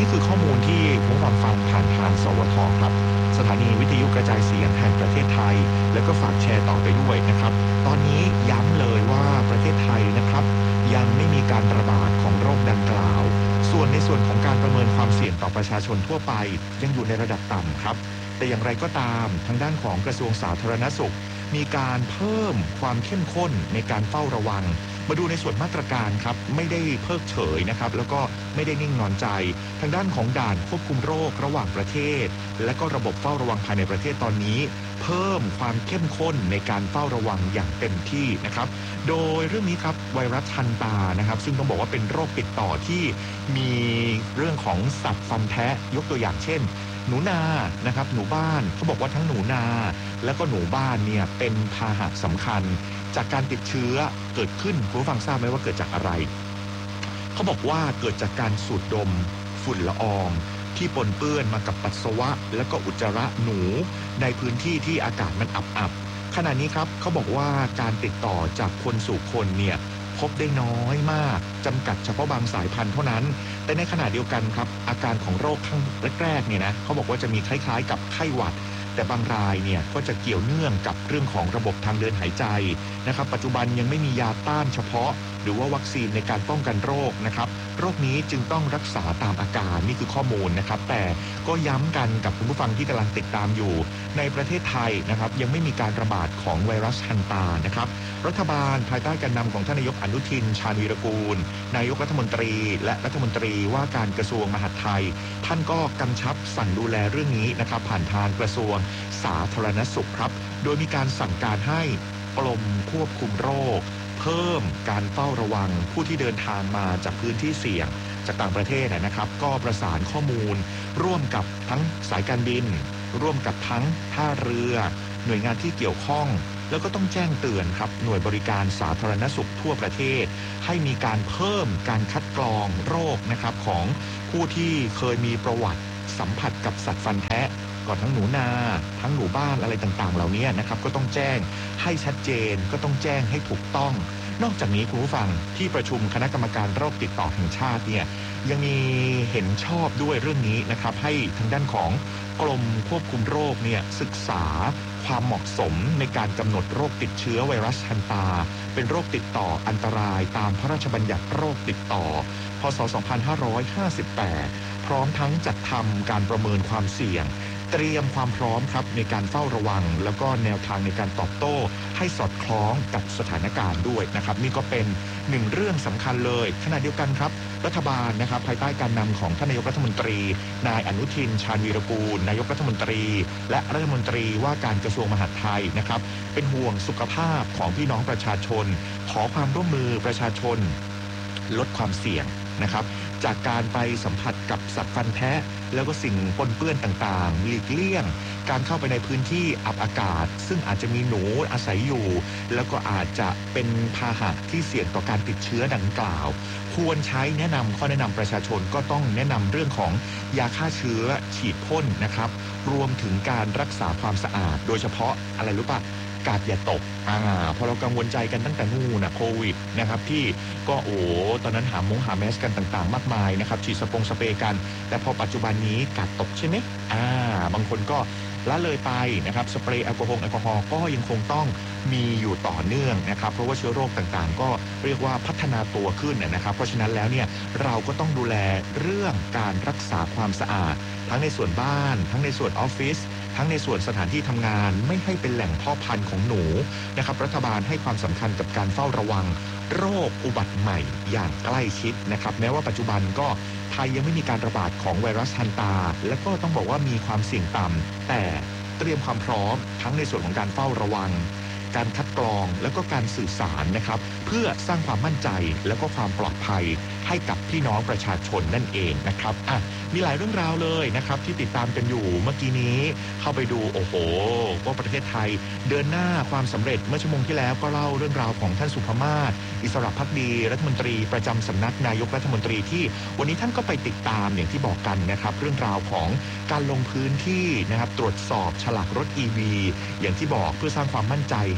คือข้อมูลที่ผู้ฟังผ่านทางสวทครับสถานีวิทยุกระจายเสียงแห่งประเทศไทยแล้วก็ฝากแชร์ต่อไปด้วยนะครับตอนนี้ย้ำเลยว่าประเทศไทยนะครับยังไม่มีการระบาดของโรคดังกล่าวส่วนในส่วนของการประเมินความเสี่ยงต่อประชาชนทั่วไปยังอยู่ในระดับต่ำครับแต่อย่างไรก็ตามทางด้านของกระทรวงสาธารณสุขมีการเพิ่มความเข้มข้นในการเฝ้าระวังมาดูในส่วนมาตรการครับไม่ได้เพิกเฉยนะครับแล้วก็ไม่ได้นิ่งนอนใจทางด้านของด่านควบคุมโรคระหว่างประเทศและก็ระบบเฝ้าระวังภายในประเทศตอนนี้เพิ่มความเข้มข้นในการเฝ้าระวังอย่างเต็มที่นะครับโดยเรื่องนี้ครับไวรัสฮันตานะครับซึ่งต้องบอกว่าเป็นโรคติดต่อที่มีเรื่องของสัตว์ฟันแทะยกตัวอย่างเช่นหนูนานะครับหนูบ้านเขาบอกว่าทั้งหนูนาแล้วก็หนูบ้านเนี่ยเป็นพาหะสำคัญจากการติดเชื้อเกิดขึ้นคุณผู้ฟังทราบไหมว่าเกิดจากอะไรเขาบอกว่าเกิดจากการสูดดมฝุ่นละอองที่ปนเปื้อนมากับปัสสาวะและก็อุจจาระหนูในพื้นที่ที่อากาศมันอับขณะนี้ครับเขาบอกว่าการติดต่อจากคนสู่คนเนี่ยพบได้น้อยมากจำกัดเฉพาะบางสายพันธุ์เท่านั้นแต่ในขณะเดียวกันครับอาการของโรคครั้งแรกๆเนี่ยนะเขาบอกว่าจะมีคล้ายๆกับไข้หวัดแต่บางรายเนี่ยก็จะเกี่ยวเนื่องกับเรื่องของระบบทางเดินหายใจนะครับปัจจุบันยังไม่มียาต้านเฉพาะหรือว่าวัคซีนในการป้องกันโรคนะครับโรคนี้จึงต้องรักษาตามอาการนี่คือข้อมูลนะครับแต่ก็ย้ำกันกับคุณผู้ฟังที่กำลังติดตามอยู่ในประเทศไทยนะครับยังไม่มีการระบาดของไวรัสฮันตานะครับรัฐบาลภายใต้การนำของท่านนายกอนุทินชาญวีรกูลนายกรัฐมนตรีและรัฐมนตรีว่าการกระทรวงมหาดไทยท่านก็กำชับสั่งดูแลเรื่องนี้นะครับผ่านทางกระทรวงสาธารณสุขครับโดยมีการสั่งการให้กรมควบคุมโรคเพิ่มการเฝ้าระวังผู้ที่เดินทางมาจากพื้นที่เสี่ยงจากต่างประเทศนะครับก็ประสานข้อมูลร่วมกับทั้งสายการบินร่วมกับทั้งท่าเรือหน่วยงานที่เกี่ยวข้องแล้วก็ต้องแจ้งเตือนครับหน่วยบริการสาธารณสุขทั่วประเทศให้มีการเพิ่มการคัดกรองโรคนะครับของผู้ที่เคยมีประวัติสัมผัสกับสัตว์ฟันแทะก่อนทั้งหนูนาทั้งหนูบ้านอะไรต่างๆเหล่านี้นะครับก็ต้องแจ้งให้ชัดเจนก็ต้องแจ้งให้ถูกต้องนอกจากนี้คุณผู้ฟังที่ประชุมคณะกรรมการโรคติดต่อแห่งชาติเนี่ยยังมีเห็นชอบด้วยเรื่องนี้นะครับให้ทางด้านของกรมควบคุมโรคเนี่ยศึกษาความเหมาะสมในการกำหนดโรคติดเชื้อไวรัสฮันตาเป็นโรคติดต่ออันตรายตามพระราชบัญญัติโรคติดต่อพ.ศ. 2558พร้อมทั้งจัดทำการประเมินความเสี่ยงเตรียมความพร้อมครับในการเฝ้าระวังแล้วก็แนวทางในการตอบโต้ให้สอดคล้องกับสถานการณ์ด้วยนะครับนี่ก็เป็นหนึ่งเรื่องสำคัญเลยขณะเดียวกันครับรัฐบาลนะครับภายใต้การนำของท่านนายกรัฐมนตรีนายอนุทินชาญวีรกูลนายกรัฐมนตรีและรัฐมนตรีว่าการกระทรวงมหาดไทยนะครับเป็นห่วงสุขภาพของพี่น้องประชาชนขอความร่วมมือประชาชนลดความเสี่ยงนะครับจากการไปสัมผัสกับสัตว์ฟันแทะแล้วก็สิ่งปนเปื้อนต่างๆหลีกเลี่ยงการเข้าไปในพื้นที่อับอากาศซึ่งอาจจะมีหนูอาศัยอยู่แล้วก็อาจจะเป็นพาหะที่เสี่ยงต่อการติดเชื้อดังกล่าวควรใช้แนะนำข้อแนะนำประชาชนก็ต้องแนะนำเรื่องของยาฆ่าเชื้อฉีดพ่นนะครับรวมถึงการรักษาความสะอาดโดยเฉพาะอะไรรู้ป่ะกาดอย่าตกพอเรากังวลใจกันตั้งแต่นู่นนะโควิดนะครับที่ก็ตอนนั้นหาแมสกันต่างๆมากมายนะครับฉีดสเปรย์กันแต่พอปัจจุบันนี้กาดตกใช่ไหมบางคนก็ละเลยไปนะครับสเปรย์แอลกอฮอล์ก็ยังคงต้องมีอยู่ต่อเนื่องนะครับเพราะว่าเชื้อโรคต่างๆก็เรียกว่าพัฒนาตัวขึ้นนะครับเพราะฉะนั้นแล้วเนี่ยเราก็ต้องดูแลเรื่องการรักษาความสะอาดทั้งในส่วนบ้านทั้งในส่วนออฟฟิศทั้งในส่วนสถานที่ทำงานไม่ให้เป็นแหล่งเพาะพันธุ์ของหนูนะครับรัฐบาลให้ความสำคัญกับการเฝ้าระวังโรคอุบัติใหม่อย่างใกล้ชิดนะครับแม้ว่าปัจจุบันก็ไทยยังไม่มีการระบาดของไวรัสฮันตาและก็ต้องบอกว่ามีความเสี่ยงต่ำแต่เตรียมความพร้อมทั้งในส่วนของการเฝ้าระวังการคัดกรองแล้วก็การสื่อสารนะครับเพื่อสร้างความมั่นใจแล้วก็ความปลอดภัยให้กับพี่น้องประชาชนนั่นเองนะครับมีหลายเรื่องราวเลยนะครับที่ติดตามกันอยู่เมื่อกี้นี้เข้าไปดูว่าประเทศไทยเดินหน้าความสำเร็จเมื่อชั่วโมงที่แล้วก็เล่าเรื่องราวของท่านสุภมาศอิสระภักดีรัฐมนตรีประจำสำนักนายกรัฐมนตรีที่วันนี้ท่านก็ไปติดตามอย่างที่บอกกันนะครับเรื่องราวของการลงพื้นที่นะครับตรวจสอบฉลากรถ EV อย่างที่บอกเพื่อสร้างความมั่นใจใ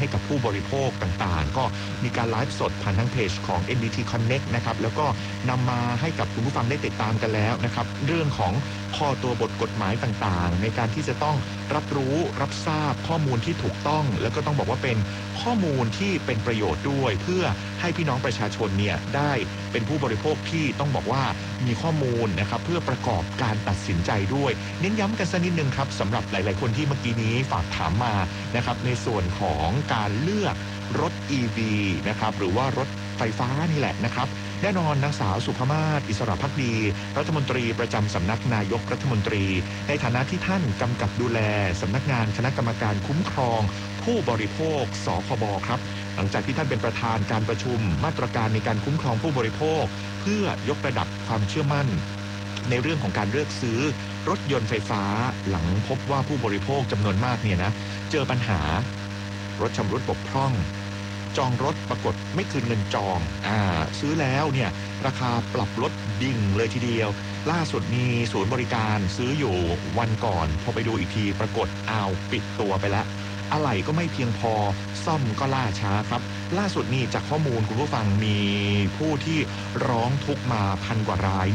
ให้กับผู้บริโภคต่างๆก็มีการไลฟ์สดผ่านทางเพจของ NBT Connect นะครับแล้วก็นำมาให้กับคุณผู้ฟังได้ติดตามกันแล้วนะครับเรื่องของข้อตัวบทกฎหมายต่างๆในการที่จะต้องรับรู้รับทราบข้อมูลที่ถูกต้องแล้วก็ต้องบอกว่าเป็นข้อมูลที่เป็นประโยชน์ด้วยเพื่อให้พี่น้องประชาชนเนี่ยได้เป็นผู้บริโภคที่ต้องบอกว่ามีข้อมูลนะครับเพื่อประกอบการตัดสินใจด้วยเน้นย้ำกันสักนิดนึงครับสำหรับหลายๆคนที่เมื่อกี้นี้ฝากถามมานะครับในส่วนของการเลือกรถ EV นะครับหรือว่ารถไฟฟ้านี่แหละนะครับแน่นอนนางสาวสุภมาศอิสระภักดีรัฐมนตรีประจำสำนักนายกรัฐมนตรีในฐานะที่ท่านกำกับดูแลสำนักงานคณะกรรมการคุ้มครองผู้บริโภคสคบครับหลังจากที่ท่านเป็นประธานการประชุมมาตรการในการคุ้มครองผู้บริโภคเพื่อยกระดับความเชื่อมั่นในเรื่องของการเลือกซื้อรถยนต์ไฟฟ้าหลังพบว่าผู้บริโภคจำนวนมากเนี่ยนะเจอปัญหารถชำรุดบกพร่องจองรถปรากฏไม่คืนเงินจองซื้อแล้วเนี่ยราคาปรับลดดิ่งเลยทีเดียวล่าสุดมีศูนย์บริการซื้ออยู่วันก่อนพอไปดูอีกทีปรากฏปิดตัวไปแล้วอะไหล่ก็ไม่เพียงพอซ่อมก็ล่าช้าครับล่าสุดนี่จากข้อมูลคุณผู้ฟังมีผู้ที่ร้องทุกข์มาพันกว่าราย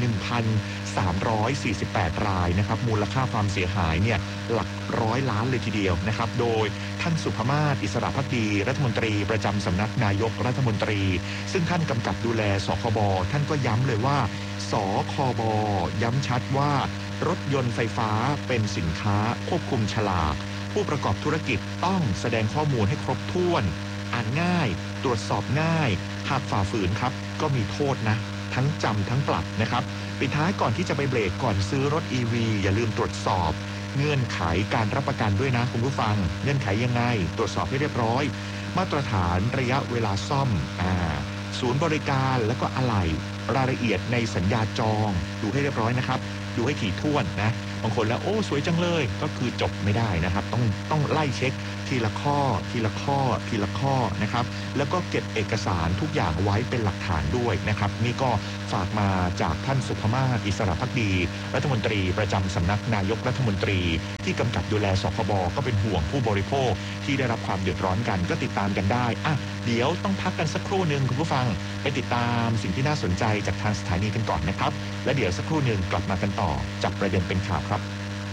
1,348 รายนะครับมูลค่าความเสียหายเนี่ยหลักร้อยล้านเลยทีเดียวนะครับโดยท่านสุภมาศอิสระภักดีรัฐมนตรีประจำสำนักนายกรัฐมนตรีซึ่งท่านกำกับดูแลสคบท่านก็ย้ำเลยว่าสคบย้ำชัดว่ารถยนต์ไฟฟ้าเป็นสินค้าควบคุมฉลากผู้ประกอบธุรกิจต้องแสดงข้อมูลให้ครบถ้วนอ่านง่ายตรวจสอบง่ายหากฝ่าฝืนครับก็มีโทษนะทั้งจำทั้งปรับนะครับปิดท้ายก่อนที่จะไปเบรกก่อนซื้อรถ EV อย่าลืมตรวจสอบเงื่อนไขการรับประกันด้วยนะคุณผู้ฟังเงื่อนไขยังไงตรวจสอบให้เรียบร้อยมาตรฐานระยะเวลาซ่อมศูนย์บริการแล้วก็อะไหล่รายละเอียดในสัญญาจองดูให้เรียบร้อยนะครับดูให้ถี่ถ้วนนะบางคนแล้วโอ้สวยจังเลยก็คือจบไม่ได้นะครับต้องไล่เช็คทีละข้อทีละข้อทีละข้อนะครับแล้วก็เก็บเอกสารทุกอย่างไว้เป็นหลักฐานด้วยนะครับนี่ก็ฝากมาจากท่านสุภมาศอิสระภักดีรัฐมนตรีประจำสำนักนายกรัฐมนตรีที่กำกับดูแลสคบก็เป็นห่วงผู้บริโภคที่ได้รับความเดือดร้อนกันก็ติดตามกันได้เดี๋ยวต้องพักกันสักครู่หนึ่งคุณผู้ฟังไปติดตามสิ่งที่น่าสนใจจากทางสถานีกันก่อนนะครับและเดี๋ยวสักครู่หนึ่งกลับมากันต่อจับประเด็นเป็นข่าวครับ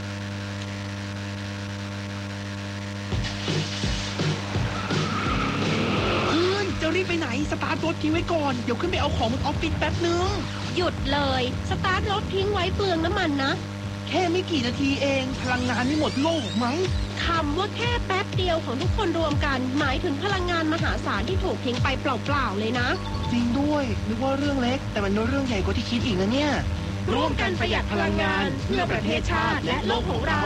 จะรีบไปไหนสตาร์ทรถทิ้งไว้ก่อนเดี๋ยวขึ้นไปเอาของบนออฟฟิศแป๊บนึงหยุดเลยสตาร์ทรถทิ้งไว้เปลืองน้ำมันนะแค่ไม่กี่นาทีเองพลังงานไม่หมดโลกไหมคำว่าแค่แป๊บเดียวของทุกคนรวมกันหมายถึงพลังงานมหาศาลที่ถูกทิ้งไปเปล่าๆเลยนะจริงด้วยนึกว่าเรื่องเล็กแต่มันเป็นเรื่องใหญ่กว่าที่คิดอีกนะเนี่ยร่วมกันประหยัดพลังงานเพื่อประเทศชาติและโลกของเรา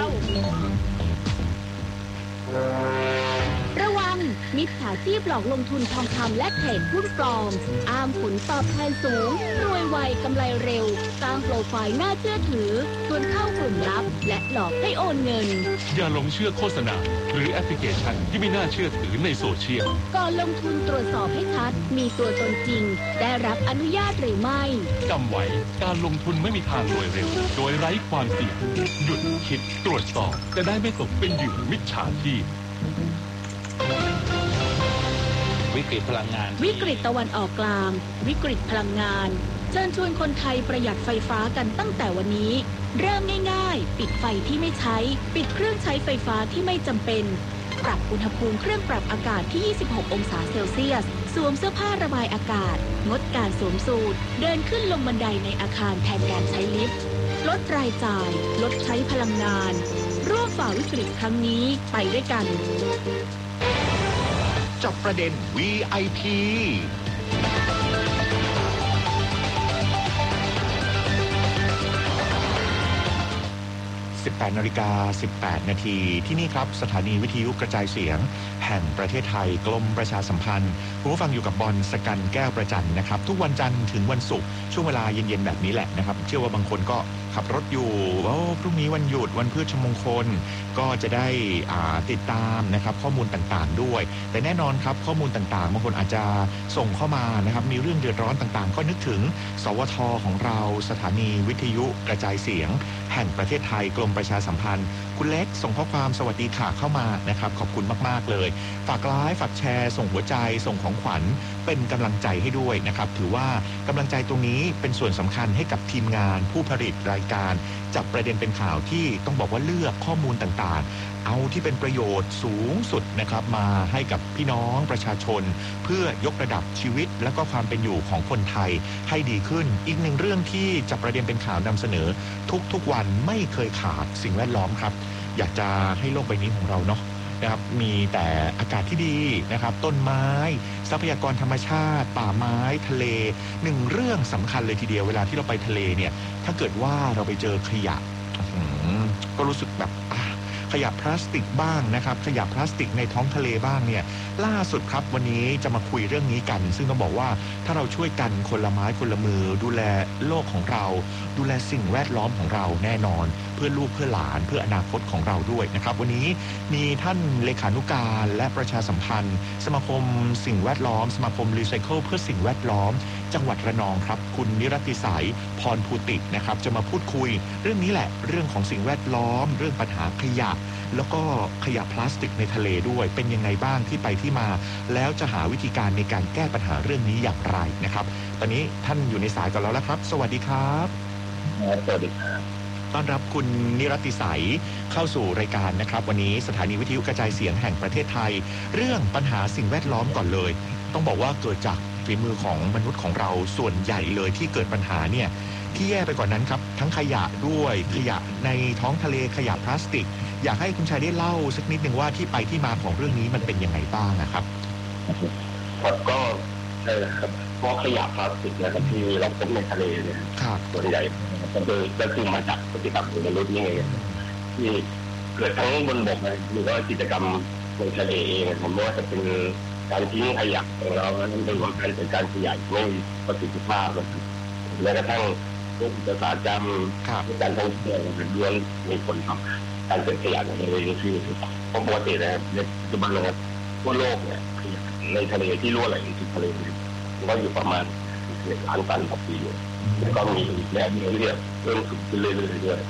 ระวังมิจฉาชีพหลอกลงทุนทองคำและเทรดหุ้นปลอมอ้างผลตอบแทนสูงรวยไวกำไรเร็วสร้างโปรไฟล์น่าเชื่อถือชวนเข้ากลุ่มลับและหลอกให้โอนเงินอย่าหลงเชื่อโฆษณาหรือแอปพลิเคชันที่ไม่น่าเชื่อถือในโซเชียลก่อนลงทุนตรวจสอบให้ชัดมีตัวตนจริงได้รับอนุญาตหรือไม่จำไว้การลงทุนไม่มีทางรวยเร็วโดยไร้ความเสี่ยงหยุดคิดตรวจสอบจะได้ไม่ตกเป็นเหยื่อมิจฉาชีพวิกฤตพลังงานวิกฤตตะวันออกกลางวิกฤตพลังงานเชิญชวนคนไทยประหยัดไฟฟ้ากันตั้งแต่วันนี้เริ่มง่ายๆปิดไฟที่ไม่ใช้ปิดเครื่องใช้ไฟฟ้าที่ไม่จำเป็นปรับอุณหภูมิเครื่องปรับอากาศที่26องศาเซลเซียสสวมเสื้อผ้าระบายอากาศงดการสวมสูทเดินขึ้นลงบันไดในอาคารแทนการใช้ลิฟต์ลดรายจ่ายลดใช้พลังงานร่วมฝ่าวิกฤตครั้งนี้ไปด้วยกันจับประเด็น VIP 18:18 นาทีที่นี่ครับสถานีวิทยุกระจายเสียงแห่งประเทศไทยกรมประชาสัมพันธ์คุณผู้ฟังอยู่กับบอลสกันแก้วประจันนะครับทุกวันจันทร์ถึงวันศุกร์ช่วงเวลาเย็นๆแบบนี้แหละนะครับเชื่อว่าบางคนก็ขขับรถอยู่พรุ่งนี้วันหยุดวันพืชมงคลก็จะได้ติดตามนะครับข้อมูลต่างๆด้วยแต่แน่นอนครับข้อมูลต่างๆบางคนอาจจะส่งเข้ามานะครับมีเรื่องเดือดร้อนต่างๆก็นึกถึงสวท.ของเราสถานีวิทยุกระจายเสียงแห่งประเทศไทยกรมประชาสัมพันธ์คุณเล็กส่งข้อความสวัสดีค่ะเข้ามานะครับขอบคุณมากๆเลยฝากไลค์ฝากแชร์ส่งหัวใจส่งของขวัญเป็นกำลังใจให้ด้วยนะครับถือว่ากำลังใจตรงนี้เป็นส่วนสำคัญให้กับทีมงานผู้ผลิตรายการจับประเด็นเป็นข่าวที่ต้องบอกว่าเลือกข้อมูลต่างๆเอาที่เป็นประโยชน์สูงสุดนะครับมาให้กับพี่น้องประชาชนเพื่อยกระดับชีวิตและก็ความเป็นอยู่ของคนไทยให้ดีขึ้นอีกหนึ่งเรื่องที่จับประเด็นเป็นข่าวนำเสนอทุกวันไม่เคยขาดสิ่งแวดล้อมครับอยากจะให้โลกใบนี้ของเราเนาะนะครับมีแต่อากาศที่ดีนะครับต้นไม้ทรัพยากรธรรมชาติป่าไม้ทะเลหนึ่งเรื่องสำคัญเลยทีเดียวเวลาที่เราไปทะเลเนี่ยถ้าเกิดว่าเราไปเจอขยะก็รู้สึกแบบขยะพลาสติกบ้างนะครับขยะพลาสติกในท้องทะเลบ้างเนี่ยล่าสุดครับวันนี้จะมาคุยเรื่องนี้กันซึ่งต้องบอกว่าถ้าเราช่วยกันคนละไม้คนละมือดูแลโลกของเราดูแลสิ่งแวดล้อมของเราแน่นอนเพื่อลูกเพื่อหลานเพื่ออนาคตของเราด้วยนะครับวันนี้มีท่านเลขานุการและประชาสัมพันธ์สมาคมสิ่งแวดล้อมสมาคมรีไซเคิลเพื่อสิ่งแวดล้อมจังหวัดระนองครับคุณนิรติสายพรภูตินะครับจะมาพูดคุยเรื่องนี้แหละเรื่องของสิ่งแวดล้อมเรื่องปัญหาขยะแล้วก็ขยะพลาสติกในทะเลด้วยเป็นยังไงบ้างที่ไปที่มาแล้วจะหาวิธีการในการแก้ปัญหาเรื่องนี้อย่างไรนะครับตอนนี้ท่านอยู่ในสายกันแล้วละครับสวัสดีครับสวัสดีครับต้อนรับคุณนิรติสัยเข้าสู่รายการนะครับวันนี้สถานีวิทยุกระจายเสียงแห่งประเทศไทยเรื่องปัญหาสิ่งแวดล้อมก่อนเลยต้องบอกว่าเกิดจากฝีมือของมนุษย์ของเราส่วนใหญ่เลยที่เกิดปัญหาเนี่ยที่แย่ไปกว่านั้นครับทั้งขยะด้วยขยะในท้องทะเลขยะพลาสติกอยากให้คุณชายได้เล่าสักนิดนึงว่าที่ไปที่มาของเรื่องนี้มันเป็นยังไงบ้างนะครับก็ใช่ครับเพราะขยะพลาสติกนะครับที่เราพบในทะเลเนี่ยส่วนใหญ่ก็คือมาจากพฤติกรรมของมนุษย์นี่เองที่เกิดทั้งบนบกหรือว่ากิจกรรมในทะเลเองผมว่าจะเป็นการทิ้งขยะของเรานั่นเป็นว่าการจัดการขยะไม่ประสิทธิภาพแม้กระทั่งพวกอุตสาหกรรมการท่องเที่ยวล้วนมีผลต่อการเป็นขยะในทะเลที่เพราะปกตินะครับในปัจจุบันนะครับทั่วโลกเนี่ยในทะเลที่รั่วไหลสู่ทะเลก็อยู่ประมาณ1 ล้านตันต่อปีแล้วก็มีแนวโน้มที่เพิ่มขึ้นเรื่อยๆด้วย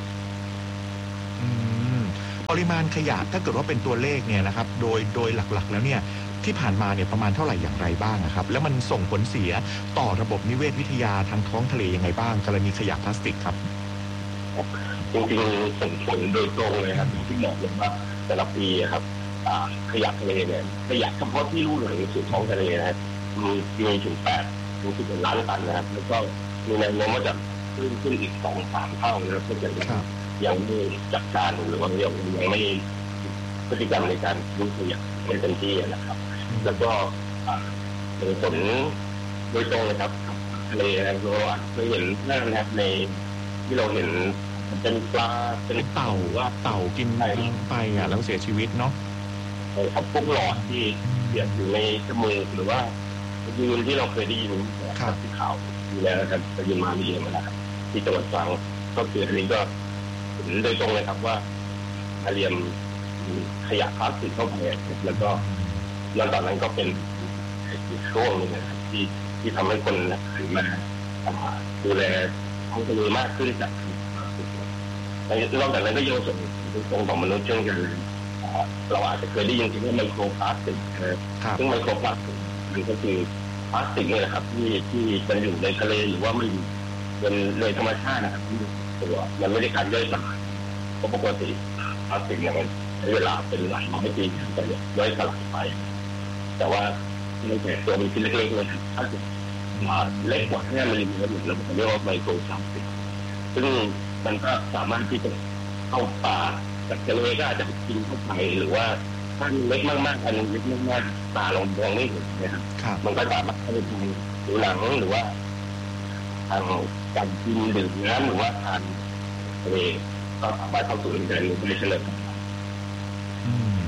ปริมาณขยะถ้าเกิดว่าเป็นตัวเลขเนี่ยนะครับโดยหลักๆแล้วเนี่ยที่ผ่านมาเนี่ยประมาณเท่าไหร่อย่างไรบ้างครับแล้วมันส่งผลเสียต่อระบบนิเวศวิทยาทางท้องทะเลยังไงบ้างกรณีขยะพลาสติกครับจริงๆส่งผลโดยตรงเลยครับที่บอกเลยว่าแต่ละปีครับขยะทะเลเนี่ยขยะเฉพาะที่รั่วไหลสู่ท้องทะเลนะครับมีถึง8 ถึง 10 ล้านตันนะครับแล้วก็มีแนวโน้มว่าจะเพิ่มขึ้นอีก 2-3 เท่านะครับเพื่อจะยังไม่จัดการหรือว่ายังไม่พฤติกรรมในการทิ้งขยะในเต็มที่นะครับแล้วก็เป็นผลโดยตรงเลยครับทะเลเราเคยเห็นหน้านะครับในที่เราเห็นเป็นปลาเป็นเต่าว่าเต่ากินไปแล้วเสียชีวิตเนาะครับพวกหลอดที่เสียบอยู่ในจมูกหรือว่ายืนที่เราเคยได้ยินที่ข่าวอยู่แล้วนะครับยืนมาเรียนนะครับที่จังหวัดตรังก็คืออันนี้ก็เห็นโดยตรงเลยครับว่ามาเรียนขยะพลาสติกเข้าไปแล้วก็ตอนนั้นก็เป็นช่วงนึงนะครับที่ทำให้คนหันมาดูแลท้องทะเลมากขึ้นจากนอกจากนั้นก็ยังส่งตรงของมนุษย์เช่นกันเราอาจจะเคยได้ยินถึงไมโครพลาสติกซึ่งไมโครพลาสติกมันก็คือพลาสติกนี่แหละครับที่มันอยู่ในทะเลหรือว่ามันเป็นในธรรมชาตินะครับตัวมันไม่ได้การย่อยสลายเพราะปกติพลาสติกเนี่ยมันใช้เวลาเป็นหลายร้อยปีถึงจะย่อยสลายไปแต่ว่าในแต่ตัวมันชิ้นเล็กๆเลยถ้าเกิดเล็กกว่า5 มิลลิเมตรเราเรียกว่าไมโครพลาสติกซึ่งมันก็สามารถที่จะเข้าปากจากทะเลก็อาจจะกินเข้าไปหรือว่าถ้าเล็กมากๆอันเล็กมากๆตาลงมองไม่เห็นนะครับมันก็สามารถเข้าไปดูหนังหรือว่าทางการกินดื่มน้ำหรือว่าทานทะเลก็สามารถเข้าสู่ร่างกายได้เฉลี่ย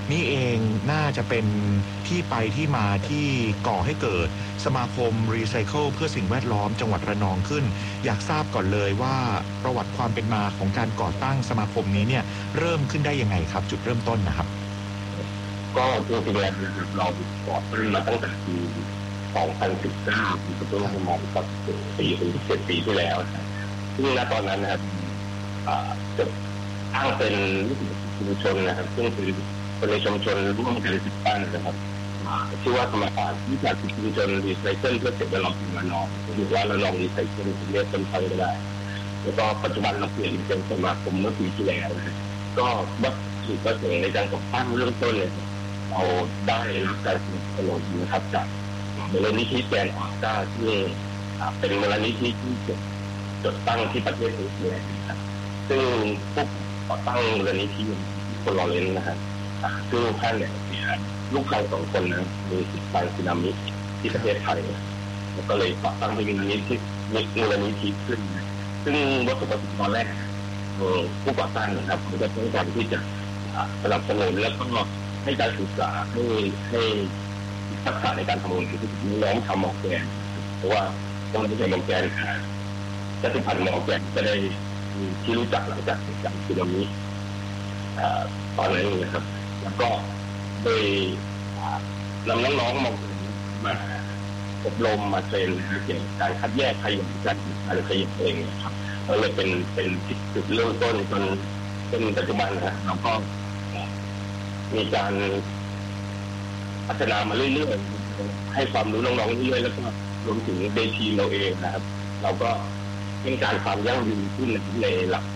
นี่เองน่าจะเป็นที่ไปที่มาที่ก่อให้เกิดสมาคมรีไซเคิลเพื่อสิ่งแวดล้อมจังหวัดระนองขึ้นอยากทราบก่อนเลยว่าประวัติความเป็นมาของการก่อตั้งสมาคมนี้เนี่ยเริ่มขึ้นได้ยังไงครับจุดเริ่มต้นนะครับก็จริงๆแล้วเราก่อตั้งมาตั้งแต่ปี2019ก็ประมาณสัก4 ถึง 7 ปีที่แล้วซึ่งณตอนนั้นนะครับจะตั้งเป็นชุมชนนะครับซึ่งคือคนในชุมชนร่วมกันติดตั้งนะครับชื่อว่าสมาคมวิสาหกิจชุมชนรีไซเคิลเพื่อสิ่งแวดล้อมระนองหรือว่าระนองรีไซเคิลเรียกต้นไทยก็ได้แล้วก็ปัจจุบันเราเปลี่ยนเป็นสมาคมเมื่อปีที่แล้วก็วัตถุประสงค์ในการก่อตั้งเริ่มต้นเลยเราได้รับการสนับสนุนนะครับจากมูลนิธิแกนออสการ์ที่เป็นมูลนิธิที่จดตั้งที่ประเทศอิสราเอลนะครับซึ่งผู้ก่อตั้งมูลนิธิคนลอเรนซ์นะครับซึ่งท่านเนี่ยมีลูกชาย2 คนนะมีติดตามสึนามิที่ประเทศไทยแล้วก็เลยก่อตั้งเป็นมูลนิธิขึ้นซึ่งวัตถุประสงค์ตอนแรกผู้ก่อตั้งนะครับเขาจะต้องการที่จะสนับสนุนแล้วก็ให้การศึกษาให้ทักษะในการทำงานที่น้องทำหมอกแกนเพราะว่าต้องใช้หมอกแกนจะติดพันหมอกแกนจะได้ที่รู้จักหลังจากสึนามิตอนนั้นนะครับแล้วก็โดยนำน้องๆมาอบรมมาเทรนเกี่ยวกับการคัดแยกขยะการขยะเองนะครับก็เลยเป็นจุดเริ่มต้นจนเป็นปัจจุบันนะเราก็มีการพัฒนามาเรื่อยๆให้ความรู้น้องๆเรื่อยๆแล้วก็รวมถึงเดทีเราเองนะครับเราก็เป็นการความยั่งยืนขึ้นในหลัก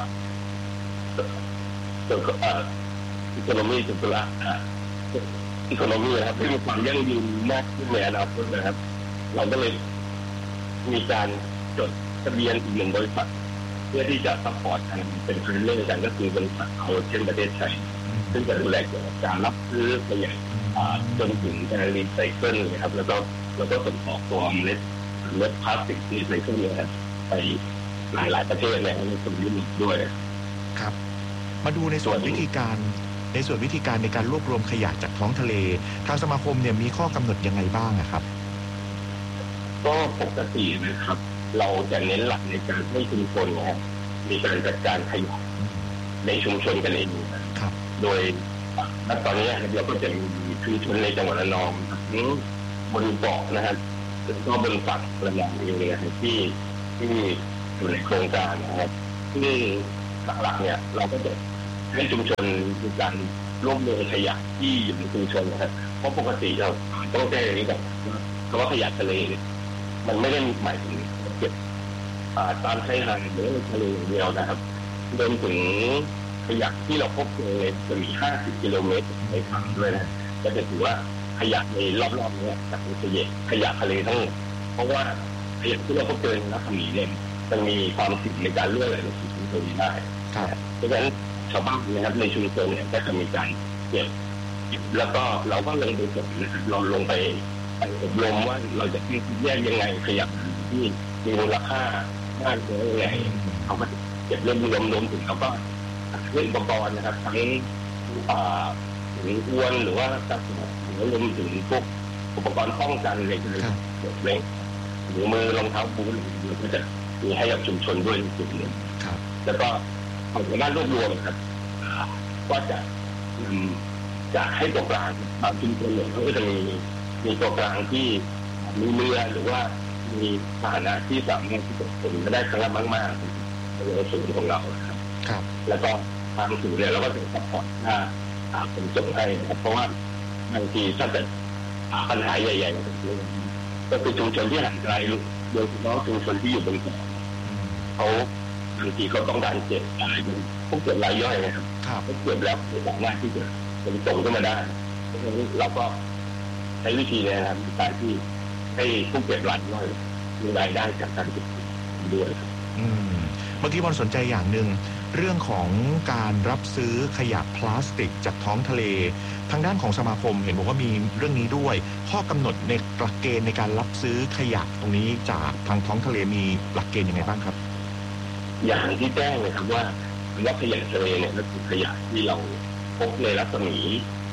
อีโคโนมีจุลอีโคโนมีนะครับที่มีความยั่งยืนมากขึ้นในอนาคตนะครับเราก็เลยมีการจดทะเบียนอีก1 บริษัทเพื่อที่จะซัพพอร์ตกันเป็นพาร์ทเนอร์กันก็คือบริษัทเอาเช่นประเทศไทยซึ่งจะดูแลเกี่ยวกับการรับซื้อขยะจนถึงการรีไซเคิลนะครับแล้วก็ส่งออกตัวเมล็ดพลาสติกรีไซเคิลเนี่ยไปหลายประเทศในส่วนยุโรปด้วยครับมาดูในส่วนวิธีการในการรวบรวมขยะจากท้องทะเลทางสมาคมเนี่ยมีข้อกำหนดยังไงบ้างครับก็ปกตินะครับเราจะเน้นหลักในการให้ชุมชนนะครับมีการจัดการขยะในชุมชนกันเองครับโดยณตอนนี้เราก็จะมีชุมชนในจังหวัดระนองทั้งบนเกาะนะครับแล้วก็บนฝั่งระนองเองนะครับที่อยู่ในโครงการนะครับที่หลักๆเนี่ยเราก็จะให้ชุมชนมีการร่วมมือขยะที่อยู่ในชุมชนนะครับเพราะปกติเราต้องแจ้งอย่างนี้ก่อนคำว่าขยะทะเลเนี่ยมันไม่ได้หมายถึงเก็บตามชายหาดหรือทะเลเดียวนะครับรวมถึงขยะที่เราพบเจอจะมี50 กิโลเมตรในฝั่งด้วยนะจะถือว่าขยะในรอบๆนี้จะเป็นขยะทะเลทั้งหมดเพราะว่าขยะที่เราพบเจอในน้ำทะเลเนี่ยมันมีความเสี่ยงในการเลื่อนไหลลงสู่ชุมชนได้เพราะฉะนั้นชาวบ้านนะครับในชุมชนเนี่ยก็จะมีการเก็บแล้วก็เราก็ลงไปสอนนะครับเราลงไปอบรมว่าเราจะแยกยังไงขยะที่มีมูลค่ามากน้อยยังไงเขาก็เก็บรวมถึงแล้วก็เรื่องอุปกรณ์นะครับทั้งถึงอวนหรือว่าจับรวมถึงพวกอุปกรณ์ป้องกันในการเก็บเล็กหรือมือรองเท้าบูทเราก็จะมีให้กับชุมชนด้วยจุดหนึ่งแล้วก็ของด้านรวบรวมครับก็จะให้ตัวกลางบางชุมชนเนี่ยเขาก็จะมีตัวกลางที่มีเรือหรือว่ามีพาหนะที่สามารถที่จะขนได้ครั้งละมากๆในศูนย์ของเราครับแล้วก็ทางศูนย์เนี่ยเราก็จะซัพพอร์ตถ้าเป็นส่งให้นะครับเพราะว่าบางทีถ้าเกิดปัญหาใหญ่ๆก็คือชุมชนที่ห่างไกลโดยเฉพาะชุมชนที่อยู่บนเกาะเขาบางทีเขาต้องการเก็บอะไรพวกเก็บรายย่อยนะครับเขาเก็บแล้วสามารถที่จะเป็นส่งขึ้นมาได้เพราะฉะนั้นเราก็ใช้วิธีนี้นะครับการที่ให้ผู้เก็บรายย่อยมีรายได้จากการเก็บด้วยเมื่อกี้บอลสนใจอย่างหนึ่งเรื่องของการรับซื้อขยะพลาสติกจากท้องทะเลทางด้านของสมาคมเห็นบอกว่ามีเรื่องนี้ด้วยข้อกำหนดในหลักเกณฑ์ในการรับซื้อขยะตรงนี้จากทางท้องทะเลมีหลักเกณฑ์ยังไงบ้างครับอย่างที่แจ้งเลยครับว่าขยะทะเลเนี่ยก็คือขยะที่เราพบในรัศมี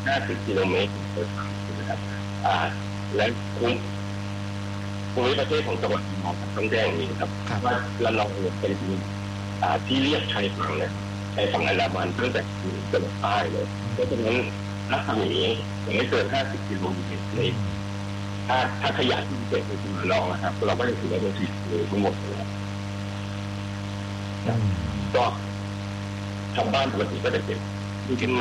50 กิโลเมตรต่อชั่วโมงนะครับและภูมิประเทศของจังหวัดระนองต้องแจ้งอย่างนี้ครับว่าระนองเป็นที่เรียบชายฝั่งเลยชายฝั่งอันดามันตั้งแต่เหนือจนใต้เลยเพราะฉะนั้นรัศมียังไม่เกิน50 กิโลเมตรเลยถ้าขยายที่เกิดในจังหวัดระนองนะครับเราก็จะถือว่าเป็นสิ่งที่ทั้งหมดเลยก็ชาวบ้านปกติก็จะเก็บมีทั้ง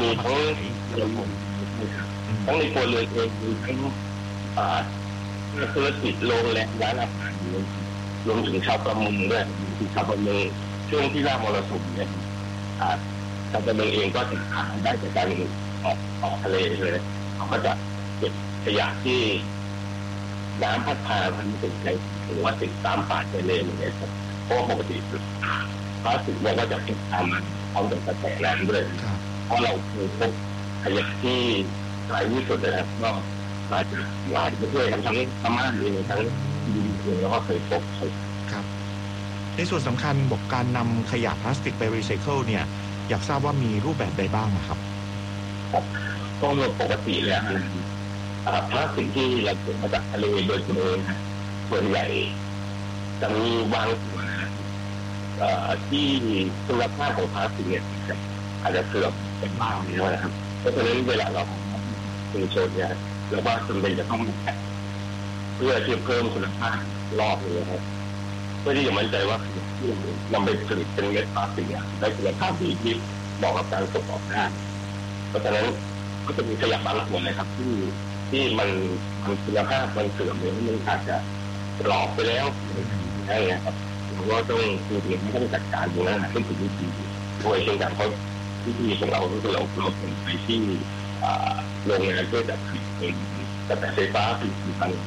ในครัวเรือนเองมีทั้งธุรกิจโรงแรมร้านอาหารรวมถึงชาวประมงด้วยที่ชาวประมงช่วงที่หน้ามรสุมเนี่ยชาวประมงเองก็ถึงหาได้จากการออกทะเลเลยเขาก็จะเก็บขยะที่น้ำพัดพามันถึงในหรือว่าติดตามป่าชายเลนเนี่ยครับเพราะปกติพลาสติกเนี่ยก็จะติดตามมันพร้อมกับกระแสน้ำด้วยเพราะเราเคยพบขยะที่ไกลที่สุดเลยครับก็มาจากหลายประเทศทั้งพม่าเองทั้งอินเดียแล้วก็เคยพบครับในส่วนสำคัญบอกการนำขยะพลาสติกไปรีไซเคิลเนี่ยอยากทราบว่ามีรูปแบบใดบ้างครับก็ปกติแล้วพลาสติกที่เราเก็บมาจากทะเลโดยตรงส่วนใหญ่จะมีบางส่วนที่คุณภาพของพลาสติกเนี่ยอาจจะเสื่อมไปบ้างนะครับเพราะฉะนั้นเวลาเราชุมชนเนี่ยเราว่าจำเป็นจะต้องเพื่อที่เพิ่มคุณภาพรอบเลยครับเพื่อที่จะมั่นใจว่าที่นำไปผลิตเป็นเม็ดพลาสติกได้คุณภาพดีที่เหมาะกับการส่งออกได้เพราะฉะนั้นก็จะมีขยะบางส่วนเลยครับที่มันคุณภาพมันเสื่อมหรือมันอาจจะหลอกไปแล้วอะไรเงี้ยครับเราก็ต้องคือไม่ต้องจัดการตรงนั้นต้องถึงวิธีโดยเช่นกันเพราะวิธีของเราก็คือเราส่งไปที่โรงงานเพื่อจัดผลิตเป็นกระแสไฟฟ้าผลิตภัณฑ์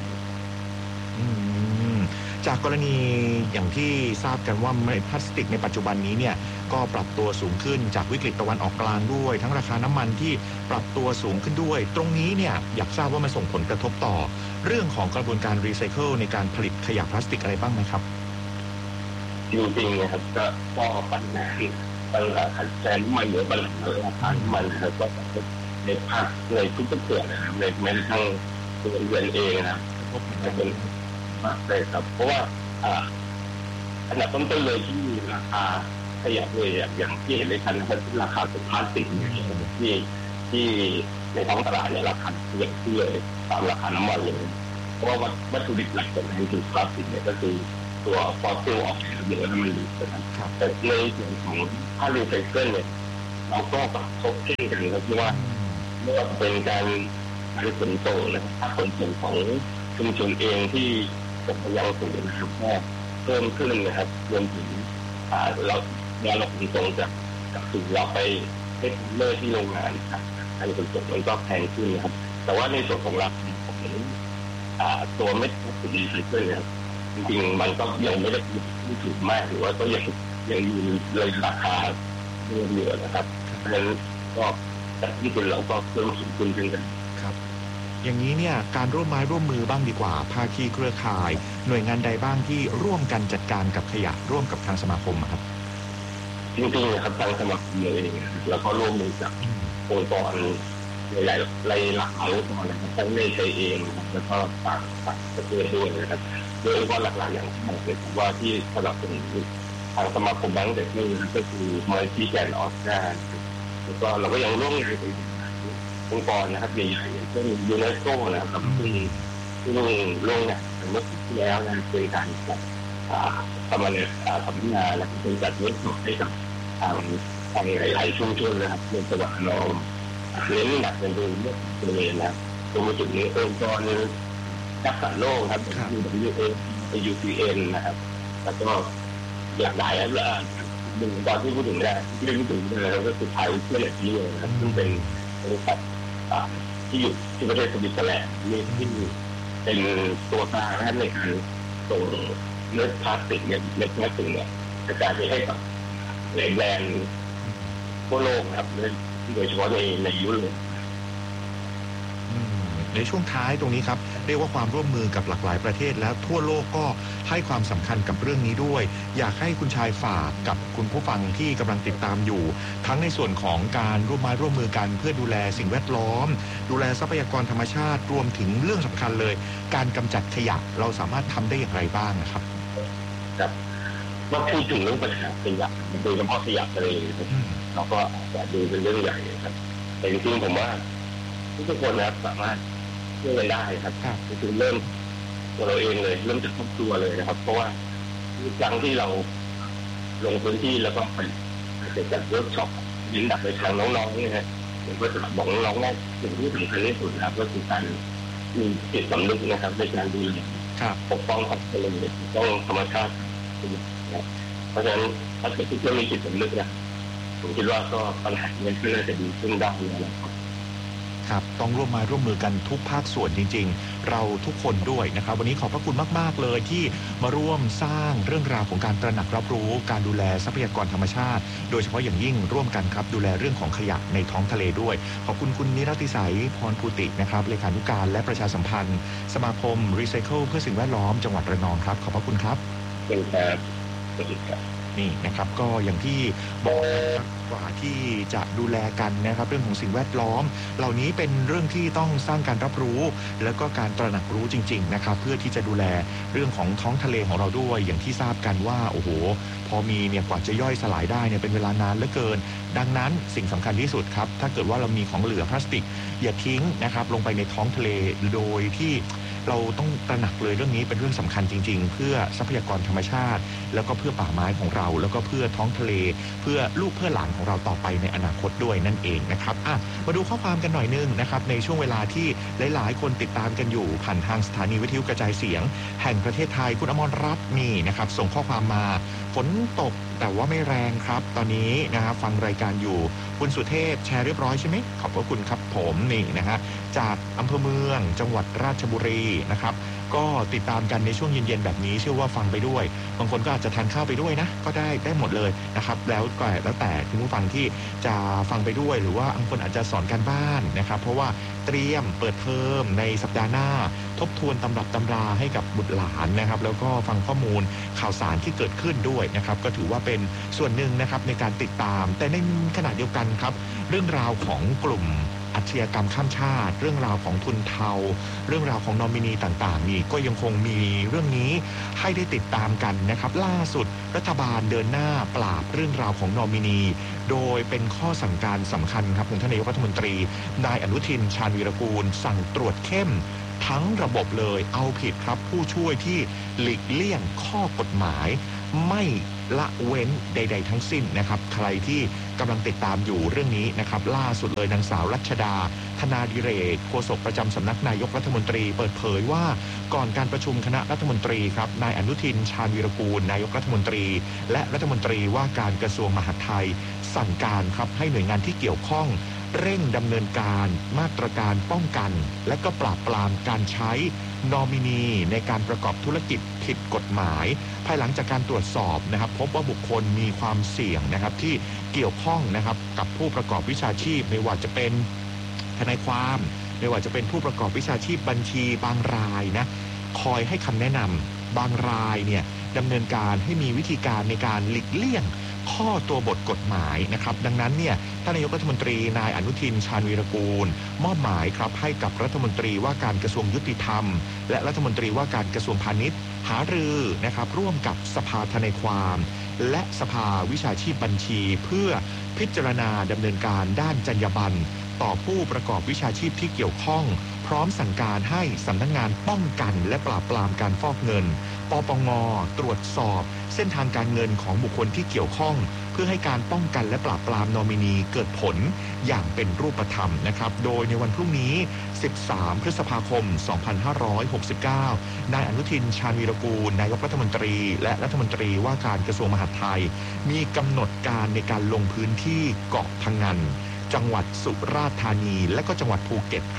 จากกรณีอย่างที่ทราบกันว่าพลาสติกในปัจจุบันนี้เนี่ยก็ปรับตัวสูงขึ้นจากวิกฤตตะวันออกกลางด้วยทั้งราคาน้ำมันที่ปรับตัวสูงขึ้นด้วยตรงนี้เนี่ยอยากทราบว่ามันส่งผลกระทบต่อเรื่องของกระบวนการรีไซเคิลในการผลิตขยะพลาสติกอะไรบ้างไหมครับจริงๆนะครับก็ปัญหาขัดแย้งน้ำมันหรือปัญหาราคาน้ำมันนะครับก็ในภาคในทุกส่วนนะครับในแม้กระทั่งตัวเรือนเองนะครับจะเป็นมากเลยครับเพราะว่าอันดับต้นๆเลยที่ราคาขยะเลยอย่างที่เห็นในคันนะครับราคาสินค้าสิ่งที่ในท้องตลาดเนี่ยราคาเยอะขึ้นเลยตามราคาน้ำมันเลยเพราะว่าวัตถุดิบหลักของมันคือพลาสติกเนี่ยก็คือตัวฟอสซิลออกเยอะน้ำมันดีนะครับแต่ในส่วนของถ้ารีไซเคิลเนี่ยเราก็คบเช่นกันครับที่ว่าไม่ว่าเป็นการขนส่งนะครับถ้าขนส่งของชุมชนเองที่ตกไปยังสูงนะครับก็เพิ่มขึ้นนะครับรวมถึงเราขนส่งจากสู่เราไปให้เมื่อที่โรงงานครับการขนส่งมันก็แพงขึ้นนะครับแต่ว่าในส่วนของราคาของตัวเม็ดพลาสติกรีไซเคิลเนี่ยจริงๆมันก็ยังไม่ได้ถูกมากหรือว่าก็ยังอยู่เลยราคาเหลือนะครับเพราะฉะนั้นก็จากที่เป็นเราก็เพิ่มสูงขึ้นเช่นกันครับอย่างนี้เนี่ยการร่วมไม้ร่วมมือบ้างดีกว่าภาคีเครือข่ายหน่วยงานใดบ้างที่ร่วมกันจัดการกับขยะร่วมกับทางสมาคมครับจริงๆนะครับทางสมาคมเองแล้วก็ร่วมมือกับองค์กรหลายหลากหลายองค์กรนะครับทั้งในไทยเองแล้วก็ต่างประเทศด้วยนะครับโดยองค์กรหลักๆอย่างที่บอกเลยว่าที่สนับสนุนทางสมาคมแบงก์เด็กนี่ก็คือมูลนิธิแกนออสการ์แล้วก็เราก็ยังร่วมงานกับองค์กรนะครับใหญ่ๆอย่างเช่นยูเนสโกนะครับที่ร่วมงานเมื่อปีที่แล้วนะเป็นการจัดสัมมนาและเป็นจัดเวิร์กช็อปให้กับทางหลายๆชุมชนนะครับในจังหวัดระนองเน้นหนักเป็นเรื่องตัวเองนะตรงจุดนี้องค์กรรักษาโลกครับUPN นะครับแล้วก็อย่างไรแล้วหนึ่งตอนที่พูดถึงได้ที่พูดถึงเลยก็คือไทยเพื่อเหลือที่เลยนะครับซึ่งเป็นบริษัทที่อยู่ที่ประเทศสวิตเซอร์แลนด์ที่เป็นตัวกลางในการส่งเนื้อพลาสติกเนี่ยเม็ดพลาสติกเนี่ยกระจายไปให้กับแบรนด์ทั่วโลกนะครับโดยเฉพาะในยุโรปในช่วงท้ายตรงนี้ครับเรียกว่าความร่วมมือกับหลากหลายประเทศแล้วทั่วโลกก็ให้ความสำคัญกับเรื่องนี้ด้วยอยากให้คุณชายฝากกับคุณผู้ฟังที่กำลังติดตามอยู่ทั้งในส่วนของการร่วมไม้ร่วมมือกันเพื่อดูแลสิ่งแวดล้อมดูแลทรัพยากรธรรมชาติรวมถึงเรื่องสำคัญเลยการกำจัดขยะเราสามารถทำได้อย่างไรบ้างนะครับครับว่าพูดถึงเรื่องปัญหาขยะโดยเฉพาะขยะทะเลเราก็อาจจะดูเป็นเรื่องใหญ่ครับแต่จริงๆผมว่าทุกคนนะครับสามารถช่วยกันได้ครับคือเริ่มตัวเราเองเลยเริ่มจากครอบครัวเลยนะครับเพราะว่าทุกครั้งที่เราลงพื้นที่แล้วก็ไปจัดเวิร์กช็อปยินดับไปทางน้องๆเนี่ยฮะผมก็จะบอกน้องๆว่าสิ่งที่สำคัญที่สุดนะครับก็คือการมีจิตสำนึกนะครับในการดูแลปกป้องสัตว์ทะเลปกป้องธรรมชาติเพราะฉะนั้นถ้าเกิดทุกคนมีจิตสำนึกนะผมคิดว่าก็ปัญหาเงินก็น่าจะดีขึ้นได้นะครับครับต้องร่วมมาร่วมมือกันทุกภาคส่วนจริงๆเราทุกคนด้วยนะครับวันนี้ขอบพระคุณมากๆเลยที่มาร่วมสร้างเรื่องราวของการตระหนักรับรู้การดูแลทรัพยากรธรรมชาติโดยเฉพาะอย่างยิ่งร่วมกันครับดูแลเรื่องของขยะในท้องทะเลด้วยขอบคุณคุณนิรติสัยพรภูตินะครับเลขานุการและประชาสัมพันธ์สมาคมรีไซเคิลเพื่อสิ่งแวดล้อมจังหวัดระนองครับขอบพระคุณครับเป็นครับสวัสดีครับนี่นะครับก็อย่างที่บอกนะครับกว่าที่จะดูแลกันนะครับเรื่องของสิ่งแวดล้อมเหล่านี้เป็นเรื่องที่ต้องสร้างการรับรู้แล้วก็การตระหนักรู้จริงๆนะครับเพื่อที่จะดูแลเรื่องของท้องทะเลของเราด้วยอย่างที่ทราบกันว่าโอ้โหพอมีเนี่ยกว่าจะย่อยสลายได้เนี่ยเป็นเวลานานเหลือเกินดังนั้นสิ่งสำคัญที่สุดครับถ้าเกิดว่าเรามีของเหลือพลาสติกอย่าทิ้งนะครับลงไปในท้องทะเลโดยที่เราต้องตระหนักเลยเรื่องนี้เป็นเรื่องสำคัญจริงๆเพื่อทรัพยากรธรรมชาติแล้วก็เพื่อป่าไม้ของเราแล้วก็เพื่อท้องทะเลเพื่อลูกเพื่อหลานของเราต่อไปในอนาคตด้วยนั่นเองนะครับมาดูข้อความกันหน่อยนึงนะครับในช่วงเวลาที่หลายๆคนติดตามกันอยู่ผ่านทางสถานีวิทยุกระจายเสียงแห่งประเทศไทยคุณอมรรัตน์นี่นะครับส่งข้อความมาฝนตกแต่ว่าไม่แรงครับตอนนี้นะครับฟังรายการอยู่คุณสุเทพแชร์เรียบร้อยใช่ไหมขอบพระคุณครับผมนี่นะฮะจากอำเภอเมืองจังหวัดราชบุรีนะครับก็ติดตามกันในช่วงเย็นๆแบบนี้เชื่อว่าฟังไปด้วยบางคนก็อาจจะทานข้าวไปด้วยนะก็ได้หมดเลยนะครับแล้วแต่คุณผู้ฟังที่จะฟังไปด้วยหรือว่าบางคนอาจจะสอนการบ้านนะครับเพราะว่าเตรียมเปิดเทอมในสัปดาห์หน้าทบทวนตำรับตำราให้กับบุตรหลานนะครับแล้วก็ฟังข้อมูลข่าวสารที่เกิดขึ้นด้วยนะครับก็ถือว่าเป็นส่วนหนึ่งนะครับในการติดตามแต่ในขณะเดียวกันครับเรื่องราวของกลุ่มอาชญากรรมข้ามชาติเรื่องราวของทุนเทาเรื่องราวของนอมินีต่างๆนี่ก็ยังคงมีเรื่องนี้ให้ได้ติดตามกันนะครับล่าสุดรัฐบาลเดินหน้าปราบเรื่องราวของนอมินีโดยเป็นข้อสั่งการสำคัญครับของท่านนายกรัฐมนตรีนายอนุทินชาญวีรกูลสั่งตรวจเข้มทั้งระบบเลยเอาผิดครับผู้ช่วยที่หลีกเลี่ยงข้อกฎหมายไม่ละเว้นใดๆทั้งสิ้นนะครับใครที่กำลังติดตามอยู่เรื่องนี้นะครับล่าสุดเลยนางสาวรัชดาธนาดิเรกโฆษกประจำสำนักนายกรัฐมนตรีเปิดเผยว่าก่อนการประชุมคณะรัฐมนตรีครับนายอนุทินชาญวีรกูลนายกรัฐมนตรีและรัฐมนตรีว่าการกระทรวงมหาดไทยสั่งการครับให้หน่วยงานที่เกี่ยวข้องเร่งดำเนินการมาตรการป้องกันและก็ปราบปรามการใช้นอมินีในการประกอบธุรกิจผิดกฎหมายภายหลังจากการตรวจสอบนะครับพบว่าบุคคลมีความเสี่ยงนะครับที่เกี่ยวข้องนะครับกับผู้ประกอบวิชาชีพไม่ว่าจะเป็นทนายความไม่ว่าจะเป็นผู้ประกอบวิชาชีพบัญชีบางรายนะคอยให้คำแนะนำบางรายเนี่ยดำเนินการให้มีวิธีการในการหลีกเลี่ยงข้อตัวบทกฎหมายนะครับดังนั้นเนี่ยท่านนายกรัฐมนตรีนายอนุทินชาญวีรกูลมอบหมายครับให้กับรัฐมนตรีว่าการกระทรวงยุติธรรมและรัฐมนตรีว่าการกระทรวงพาณิชย์หารือนะครับร่วมกับสภาทนายความและสภาวิชาชีพบัญชีเพื่อพิจารณาดำเนินการด้านจรรยาบรรณต่อผู้ประกอบวิชาชีพที่เกี่ยวข้องพร้อมสั่งการให้สำนักงานป้องกันและปราบปรามการฟอกเงินปปง.ตรวจสอบเส้นทางการเงินของบุคคลที่เกี่ยวข้องเพื่อให้การป้องกันและปราบปรามนอมินีเกิดผลอย่างเป็นรูปธรรมนะครับโดยในวันพรุ่งนี้13พฤษภาคม2569นายอนุทินชาญวีรกูลนายกรัฐมนตรีและรัฐมนตรีว่าการกระทรวงมหาดไทยมีกำหนดการในการลงพื้นที่เกาะพะงันจังหวัดสุราษฎร์ธานีและก็จังหวัดภูเก็ตครับ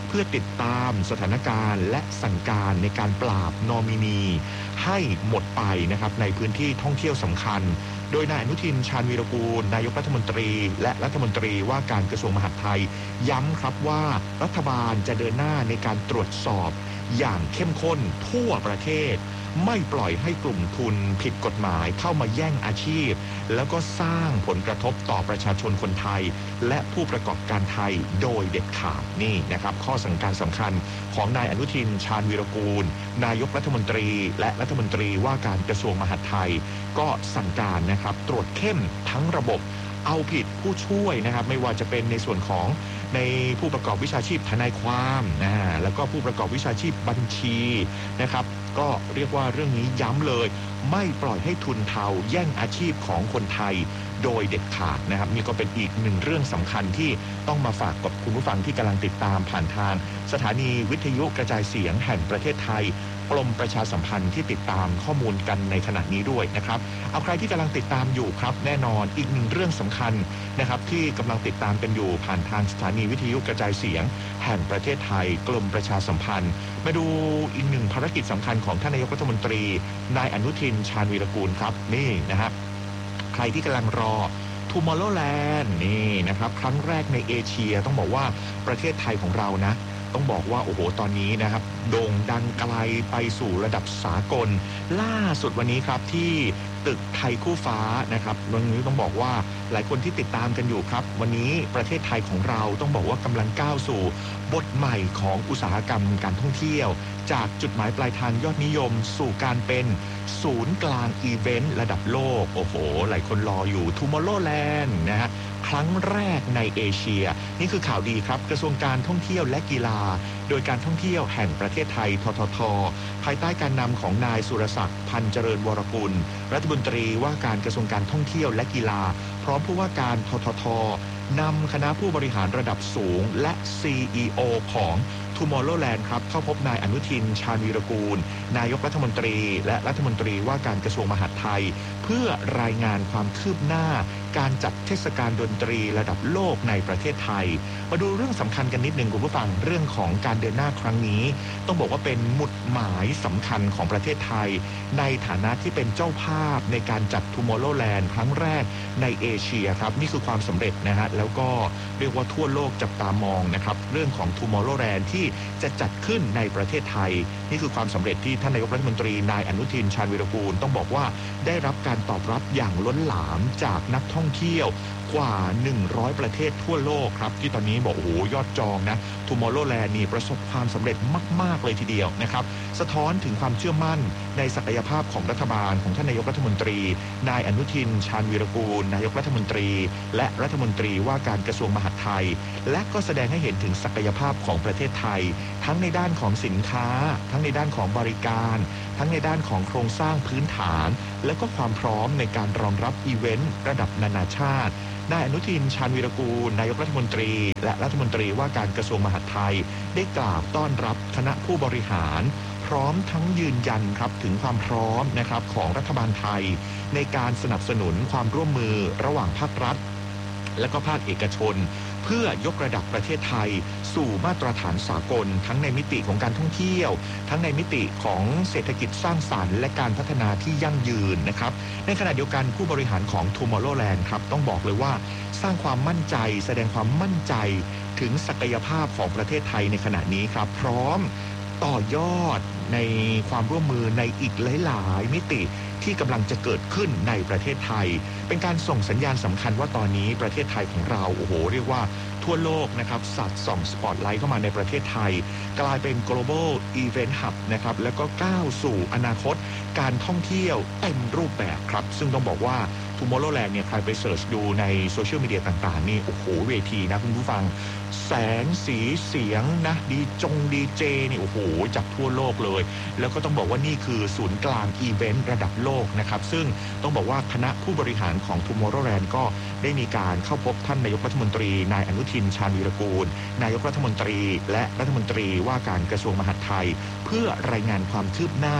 เพื่อติดตามสถานการณ์และสั่งการในการปราบนอมินีให้หมดไปนะครับในพื้นที่ท่องเที่ยวสำคัญโดยนายอนุทินชาญวีรกูลนายกรัฐมนตรีและรัฐมนตรีว่าการกระทรวงมหาดไทยย้ำครับว่ารัฐบาลจะเดินหน้าในการตรวจสอบอย่างเข้มข้นทั่วประเทศไม่ปล่อยให้กลุ่มทุนผิดกฎหมายเข้ามาแย่งอาชีพแล้วก็สร้างผลกระทบต่อประชาชนคนไทยและผู้ประกอบการไทยโดยเด็ดขาดนี่นะครับข้อสั่งการสำคัญของนายอนุทินชาญวีรกูลนายกรัฐมนตรีและรัฐมนตรีว่าการกระทรวงมหาดไทยก็สั่งการนะครับตรวจเข้มทั้งระบบเอาผิดผู้ช่วยนะครับไม่ว่าจะเป็นในส่วนของในผู้ประกอบวิชาชีพทนายความแล้วก็ผู้ประกอบวิชาชีพบัญชีนะครับก็เรียกว่าเรื่องนี้ย้ำเลยไม่ปล่อยให้ทุนเทาแย่งอาชีพของคนไทยโดยเด็ดขาดนะครับนี่ก็เป็นอีกหนึ่งเรื่องสำคัญที่ต้องมาฝากกับคุณผู้ฟังที่กำลังติดตามผ่านทางสถานีวิทยุกระจายเสียงแห่งประเทศไทยกรมประชาสัมพันธ์ที่ติดตามข้อมูลกันในขณะนี้ด้วยนะครับเอาใครที่กำลังติดตามอยู่ครับแน่นอนอีกหนึ่งเรื่องสำคัญนะครับที่กำลังติดตามกันอยู่ผ่านทางสถานีวิทยุกระจายเสียงแห่งประเทศไทยกรมประชาสัมพันธ์มาดูอีกหนึ่งภารกิจสำคัญของท่านนายกรัฐมนตรีนายอนุทินชาญวีรกูลครับนี่นะครับใครที่กำลังรอTomorrowland นี่นะครับครั้งแรกในเอเชียต้องบอกว่าประเทศไทยของเรานะต้องบอกว่าโอ้โหตอนนี้นะครับโด่งดังไกลไปสู่ระดับสากลล่าสุดวันนี้ครับที่ตึกไทยคู่ฟ้านะครับวันนี้ต้องบอกว่าหลายคนที่ติดตามกันอยู่ครับวันนี้ประเทศไทยของเราต้องบอกว่ากำลังก้าวสู่บทใหม่ของอุตสาหกรรมการท่องเที่ยวจากจุดหมายปลายทางยอดนิยมสู่การเป็นศูนย์กลางอีเวนต์ระดับโลกโอ้โหหลายคนรออยู่ Tomorrowland นะฮะครั้งแรกในเอเชียนี่คือข่าวดีครับกระทรวงการท่องเที่ยวและกีฬาโดยการท่องเที่ยวแห่งประเทศไทยททท.ภายใต้การนำของนายสุรศักดิ์พันเจริญวรกุลรัฐมนตรีว่าการกระทรวงการท่องเที่ยวและกีฬาพร้อมผู้ว่าการททท.นำคณะผู้บริหารระดับสูงและ CEO ของ Tomorrowland ครับเข้าพบนายอนุทินชาญวีรกูลนายกรัฐมนตรีและรัฐมนตรีว่าการกระทรวงมหาดไทยเพื่อรายงานความคืบหน้าการจัดเทศกาลดนตรีระดับโลกในประเทศไทยมาดูเรื่องสำคัญกันนิดนึงคุณผู้ฟังเรื่องของการเดินหน้าครั้งนี้ต้องบอกว่าเป็นหมุดหมายสำคัญของประเทศไทยในฐานะที่เป็นเจ้าภาพในการจัด Tomorrowland ครั้งแรกในเอเชียครับนี่คือความสำเร็จนะฮะแล้วก็เรียกว่าทั่วโลกจับตามองนะครับเรื่องของ Tomorrowland ที่จะจัดขึ้นในประเทศไทยนี่คือความสำเร็จที่ท่านนายกรัฐมนตรีนายอนุทินชาญวีรกูลต้องบอกว่าได้รับการตอบรับอย่างล้นหลามจากนักท่องเที่ยวกว่า100ประเทศทั่วโลกครับที่ตอนนี้บอกโอ้โหยอดจองนะ Tomorrowland นี่ประสบความสำเร็จมากๆเลยทีเดียวนะครับสะท้อนถึงความเชื่อมั่นในศักยภาพของรัฐบาลของท่านนายกรัฐมนตรีนายอนุทินชาญวีรกูลนายกรัฐมนตรีและรัฐมนตรีว่าการกระทรวงมหาดไทยและก็แสดงให้เห็นถึงศักยภาพของประเทศไทยทั้งในด้านของสินค้าทั้งในด้านของบริการทั้งในด้านของโครงสร้างพื้นฐานและก็ความพร้อมในการรองรับอีเวนต์ระดับนานาชาตินายอนุทินชาญวีรกูลนายกรัฐมนตรีและรัฐมนตรีว่าการกระทรวงมหาดไทยได้กล่าวต้อนรับคณะผู้บริหารพร้อมทั้งยืนยันครับถึงความพร้อมนะครับของรัฐบาลไทยในการสนับสนุนความร่วมมือระหว่างภาครัฐและก็ภาคเอกชนเพื่อยกระดับประเทศไทยสู่มาตรฐานสากลทั้งในมิติของการท่องเที่ยวทั้งในมิติของเศรษฐกิจสร้างสรรค์และการพัฒนาที่ยั่งยืนนะครับในขณะเดียวกันผู้บริหารของ Tomorrowland ครับต้องบอกเลยว่าสร้างความมั่นใจแสดงความมั่นใจถึงศักยภาพของประเทศไทยในขณะนี้ครับพร้อมต่อยอดในความร่วมมือในอีกหลายๆมิติที่กำลังจะเกิดขึ้นในประเทศไทยเป็นการส่งสัญญาณสำคัญว่าตอนนี้ประเทศไทยของเราโอ้โหเรียกว่าทั่วโลกนะครับสัดส่องสปอตไลท์เข้ามาในประเทศไทยกลายเป็น global event hub นะครับแล้วก็ก้าวสู่อนาคตการท่องเที่ยวเต็มรูปแบบครับซึ่งต้องบอกว่า Tomorrowland เนี่ยใครไปเสิร์ชดูในโซเชียลมีเดียต่างๆนี่โอ้โหเวทีนะคุณผู้ฟังแสงสีเสียงนะดีเจนี่โอ้โหจากทั่วโลกเลยแล้วก็ต้องบอกว่านี่คือศูนย์กลางอีเวนต์ระดับโลกนะครับซึ่งต้องบอกว่าคณะผู้บริหารของ Tomorrowland ก็ได้มีการเข้าพบท่านนายกรัฐมนตรีนายอนุทินชาญวีรกูลนายกรัฐมนตรีและรัฐมนตรีว่าการกระทรวงมหาดไทยเพื่อรายงานความคืบหน้า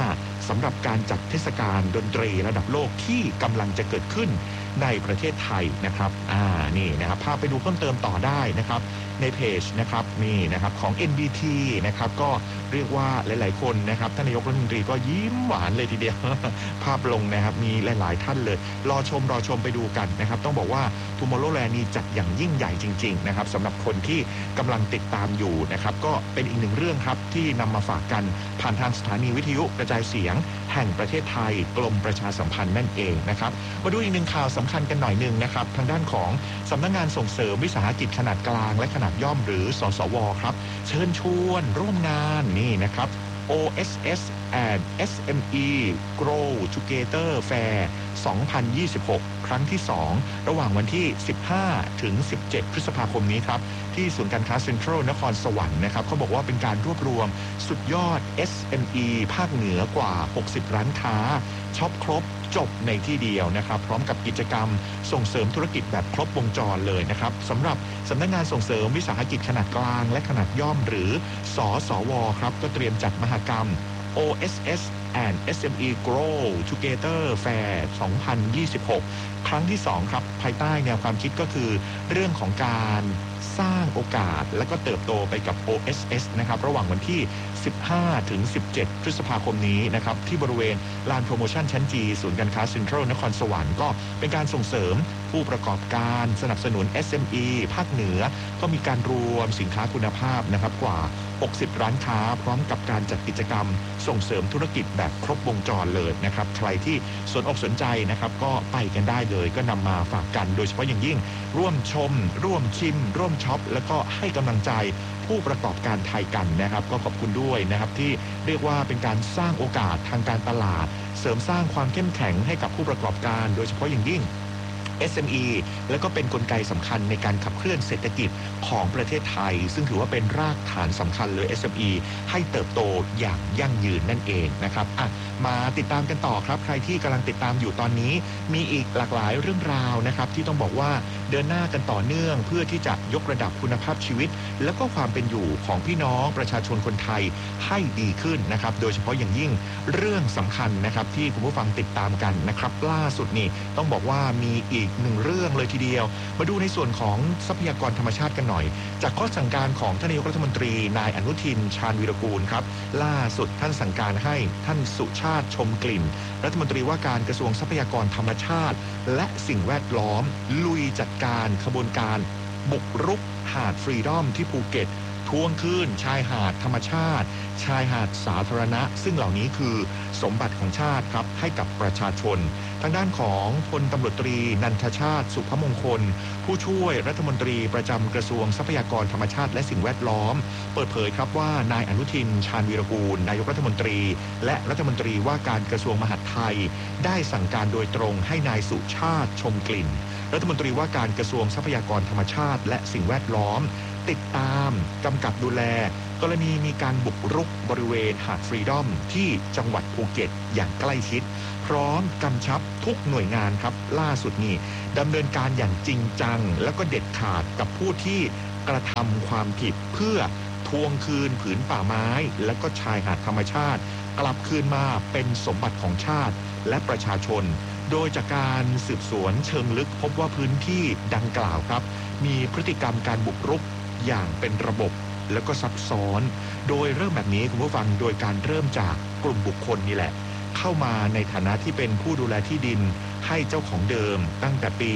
สำหรับการจัดเทศกาลดนตรีระดับโลกที่กำลังจะเกิดขึ้นในประเทศไทยนะครับนี่นะครับพาไปดูเพิ่มเติมต่อได้นะครับในเพจนะครับนี่นะครับของ NBT นะครับก็เรียกว่าหลายๆคนนะครับท่านนายกรัฐมนตรีก็ยิ้มหวานเลยทีเดียว ภาพลงนะครับมีหลายๆท่านเลยรอชมไปดูกันนะครับต้องบอกว่า Tomorrowland นี่จัดอย่างยิ่งใหญ่จริงๆนะครับสำหรับคนที่กำลังติดตามอยู่นะครับก็เป็นอีกหนึ่งเรื่องครับที่นำมาฝากกันผ่านทางสถานีวิทยุกระจายเสียงแห่งประเทศไทยกรมประชาสัมพันธ์นั่นเองนะครับมาดูอีกหนึ่งข่าวสำคัญกันหน่อยนึงนะครับทางด้านของสำนักงานส่งเสริมวิสาหกิจขนาดกลางและขนาดย่อมหรือสสวครับเชิญชวนร่วมงานนี่นะครับ OSS and SME Grow Together Fair 2026 ครั้งที่ 2 ระหว่างวันที่ 15 ถึง 17 พฤษภาคมนี้ครับที่ศูนย์การค้าเซ็นทรัลนครสวรรค์นะครับเขาบอกว่าเป็นการรวบรวมสุดยอด SME ภาคเหนือกว่า 60 ร้านค้าช็อปครบจบในที่เดียวนะครับพร้อมกับกิจกรรมส่งเสริมธุรกิจแบบครบวงจรเลยนะครับสำหรับสำนักงานส่งเสริมวิสาหกิจขนาดกลางและขนาดย่อมหรือสสวครับก็เตรียมจัดมหกรรม OSS and SME Grow Together Fair 2026 ครั้งที่ 2 ครับภายใต้แนวความคิดก็คือเรื่องของการสร้างโอกาสและก็เติบโตไปกับ OSS นะครับระหว่างวันที่ 15 ถึง 17 พฤษภาคมนี้นะครับที่บริเวณลานโปรโมชั่นชั้นจีศูนย์การค้าเซ็นทรัลนครสวรรค์ก็เป็นการส่งเสริมผู้ประกอบการสนับสนุน SME ภาคเหนือก็มีการรวมสินค้าคุณภาพนะครับกว่า 60 ร้านค้าพร้อมกับการจัดกิจกรรมส่งเสริมธุรกิจแบบครบวงจรเลยนะครับใครที่สนอกสนใจนะครับก็ไปกันได้เลยก็นำมาฝากกันโดยเฉพาะอย่างยิ่งร่วมชมร่วมชิมร่วมช็อปแล้วก็ให้กำลังใจผู้ประกอบการไทยกันนะครับก็ขอบคุณด้วยนะครับที่เรียกว่าเป็นการสร้างโอกาสทางการตลาดเสริมสร้างความเข้มแข็งให้กับผู้ประกอบการโดยเฉพาะอย่างยิ่งSME แล้วก็เป็นกลไกสำคัญในการขับเคลื่อนเศรษฐกิจของประเทศไทยซึ่งถือว่าเป็นรากฐานสำคัญเลย SME ให้เติบโตอย่างยั่งยืนนั่นเองนะครับมาติดตามกันต่อครับใครที่กำลังติดตามอยู่ตอนนี้มีอีกหลากหลายเรื่องราวนะครับที่ต้องบอกว่าเดินหน้ากันต่อเนื่องเพื่อที่จะยกระดับคุณภาพชีวิตและก็ความเป็นอยู่ของพี่น้องประชาชนคนไทยให้ดีขึ้นนะครับโดยเฉพาะอย่างยิ่งเรื่องสำคัญนะครับที่คุณผู้ฟังติดตามกันนะครับล่าสุดนี่ต้องบอกว่ามีอีกหนึ่งเรื่องเลยทีเดียวมาดูในส่วนของทรัพยากรธรรมชาติกันหน่อยจากข้อสั่งการของท่านนายกรัฐมนตรีนายอนุทินชาญวีรกูลครับล่าสุดท่านสั่งการให้ท่านสุชาติชมกลิ่นรัฐมนตรีว่าการกระทรวงทรัพยากรธรรมชาติและสิ่งแวดล้อมลุยจัดการขบวนการบุกรุกหาดฟรีดอมที่ภูเก็ตทวงคืนชายหาดธรรมชาติชายหาดสาธารณะซึ่งเหล่านี้คือสมบัติของชาติครับให้กับประชาชนทางด้านของพลตำรวจตรีนันทชาติสุภมงคลผู้ช่วยรัฐมนตรีประจำกระทรวงทรัพยากรธรรมชาติและสิ่งแวดล้อมเปิดเผยครับว่านายอนุทินชาญวีรกูลนายกรัฐมนตรีและรัฐมนตรีว่าการกระทรวงมหาดไทยได้สั่งการโดยตรงให้นายสุชาติชมกลิ่นรัฐมนตรีว่าการกระทรวงทรัพยากรธรรมชาติและสิ่งแวดล้อมติดตามกำกับดูแลกรณีมีการบุกรุกบริเวณหาดฟรีดอมที่จังหวัดภูเก็ตอย่างใกล้ชิดพร้อมกำชับทุกหน่วยงานครับล่าสุดนี้ดำเนินการอย่างจริงจังแล้วก็เด็ดขาดกับผู้ที่กระทำความผิดเพื่อทวงคืนผืนป่าไม้และก็ชายหาดธรรมชาติกลับคืนมาเป็นสมบัติของชาติและประชาชนโดยจากการสืบสวนเชิงลึกพบว่าพื้นที่ดังกล่าวครับมีพฤติกรรมการบุกรุกอย่างเป็นระบบแล้วก็ซับซ้อนโดยเริ่มแบบนี้คุณผู้ฟังโดยการเริ่มจากกลุ่มบุคคลนี่แหละเข้ามาในฐานะที่เป็นผู้ดูแลที่ดินให้เจ้าของเดิมตั้งแต่ปี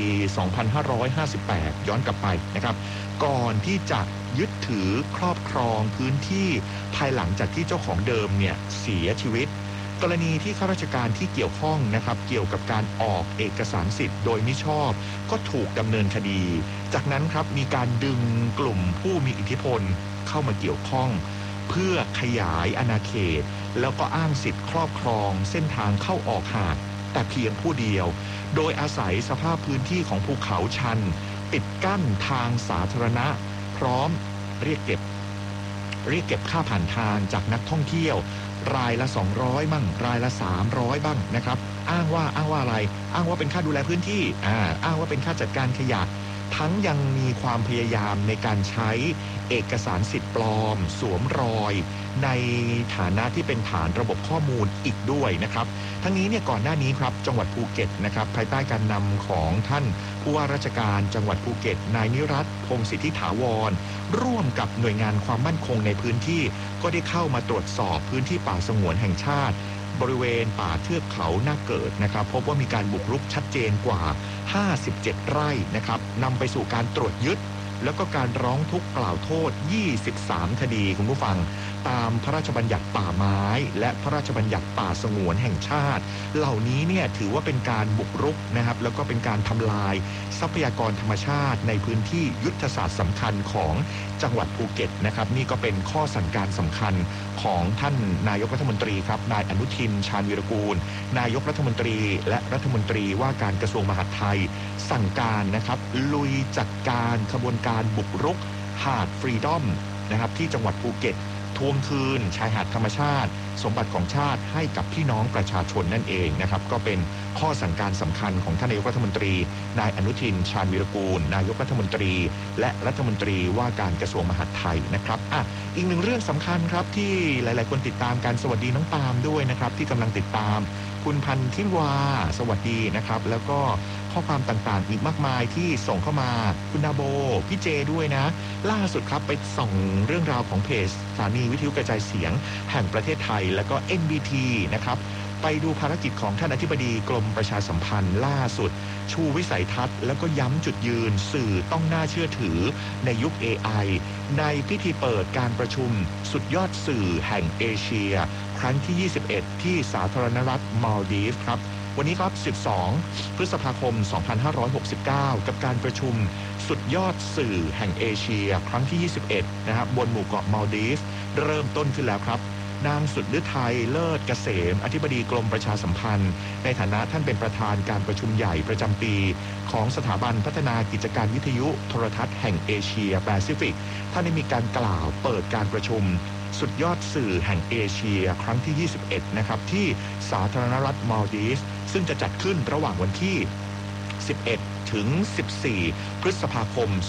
2558 ย้อนกลับไปนะครับก่อนที่จะยึดถือครอบครองพื้นที่ภายหลังจากที่เจ้าของเดิมเนี่ยเสียชีวิตกรณีที่ข้าราชการที่เกี่ยวข้องนะครับเกี่ยวกับการออกเอกสารสิทธิ์โดยมิชอบก็ถูกดำเนินคดีจากนั้นครับมีการดึงกลุ่มผู้มีอิทธิพลเข้ามาเกี่ยวข้องเพื่อขยายอาณาเขตแล้วก็อ้างสิทธิ์ครอบครองเส้นทางเข้าออกหาดแต่เพียงผู้เดียวโดยอาศัยสภาพพื้นที่ของภูเขาชันปิดกั้นทางสาธารณะพร้อมเรียกเก็บค่าผ่านทางจากนักท่องเที่ยวรายละ200บ้างรายละ300บ้างนะครับอ้างว่าอะไรอ้างว่าเป็นค่าดูแลพื้นที่อ้างว่าเป็นค่าจัดการขยะทั้งยังมีความพยายามในการใช้เอกสารสิทธิ์ปลอมสวมรอยในฐานะที่เป็นฐานระบบข้อมูลอีกด้วยนะครับทั้งนี้เนี่ยก่อนหน้านี้ครับจังหวัดภูเก็ตนะครับภายใต้การนำของท่านผู้ว่าราชการจังหวัดภูเก็ตนายนิรัตน์พงศ์สิทธิถาวรร่วมกับหน่วยงานความมั่นคงในพื้นที่ก็ได้เข้ามาตรวจสอบพื้นที่ป่าสงวนแห่งชาติบริเวณป่าเทือกเขาหน้าเกิดนะครับพบว่ามีการบุกรุกชัดเจนกว่า57 ไร่นะครับนำไปสู่การตรวจยึดแล้วก็การร้องทุกข์กล่าวโทษ23 คดีคุณผู้ฟังตามพระราชบัญญัติป่าไม้และพระราชบัญญัติป่าสงวนแห่งชาติเหล่านี้เนี่ยถือว่าเป็นการบุกรุกนะครับแล้วก็เป็นการทำลายทรัพยากรธรรมชาติในพื้นที่ยุทธศาสตร์สำคัญของจังหวัดภูเก็ตนะครับนี่ก็เป็นข้อสั่งการสำคัญของท่านนายกรัฐมนตรีครับนายอนุทินชาญวีรกูลนายกรัฐมนตรีและรัฐมนตรีว่าการกระทรวงมหาดไทยสั่งการนะครับลุยจัดการขบวนการบุกรุกหาดฟรีดอมนะครับที่จังหวัดภูเก็ตทวงคืนชายหาดธรรมชาติสมบัติของชาติให้กับพี่น้องประชาชนนั่นเองนะครับก็เป็นข้อสั่งการสำคัญของท่านนายกรัฐมนตรีนายอนุทินชาญวีรกูลนายกรัฐมนตรีและรัฐมนตรีว่าการกระทรวงมหาดไทยนะครับอีกหนึ่งเรื่องสำคัญครับที่หลายๆคนติดตามกันสวัสดีน้องปาล์มด้วยนะครับที่กำลังติดตามคุณพันธิวาสวัสดีนะครับแล้วก็ข้อความต่างๆอีกมากมายที่ส่งเข้ามาคุณนาโบพี่เจด้วยนะล่าสุดครับไปส่องเรื่องราวของเพจสถานีวิทยุกระจายเสียงแห่งประเทศไทยแล้วก็ NBT นะครับไปดูภารกิจของท่านอธิบดีกรมประชาสัมพันธ์ล่าสุดชูวิสัยทัศน์แล้วก็ย้ำจุดยืนสื่อต้องน่าเชื่อถือในยุค AI ในพิธีเปิดการประชุมสุดยอดสื่อแห่งเอเชียครั้งที่ 21 ที่สาธารณรัฐมัลดีฟส์ครับวันนี้ครับ12 พฤษภาคม 2569 กับการประชุมสุดยอดสื่อแห่งเอเชียครั้งที่ 21 นะครับบนหมู่เกาะมัลดีฟส์เริ่มต้นขึ้นแล้วครับนางสุดฤทัยเลิศเกษมอธิบดีกรมประชาสัมพันธ์ในฐานะท่านเป็นประธานการประชุมใหญ่ประจำปีของสถาบันพัฒนากิจการวิทยุโทรทัศน์แห่งเอเชียแปซิฟิกท่านได้มีการกล่าวเปิดการประชุมสุดยอดสื่อแห่งเอเชียครั้งที่ 21 นะครับที่สาธารณรัฐมัลดีฟส์ซึ่งจะจัดขึ้นระหว่างวันที่ 11 ถึง 14 พฤษภาคม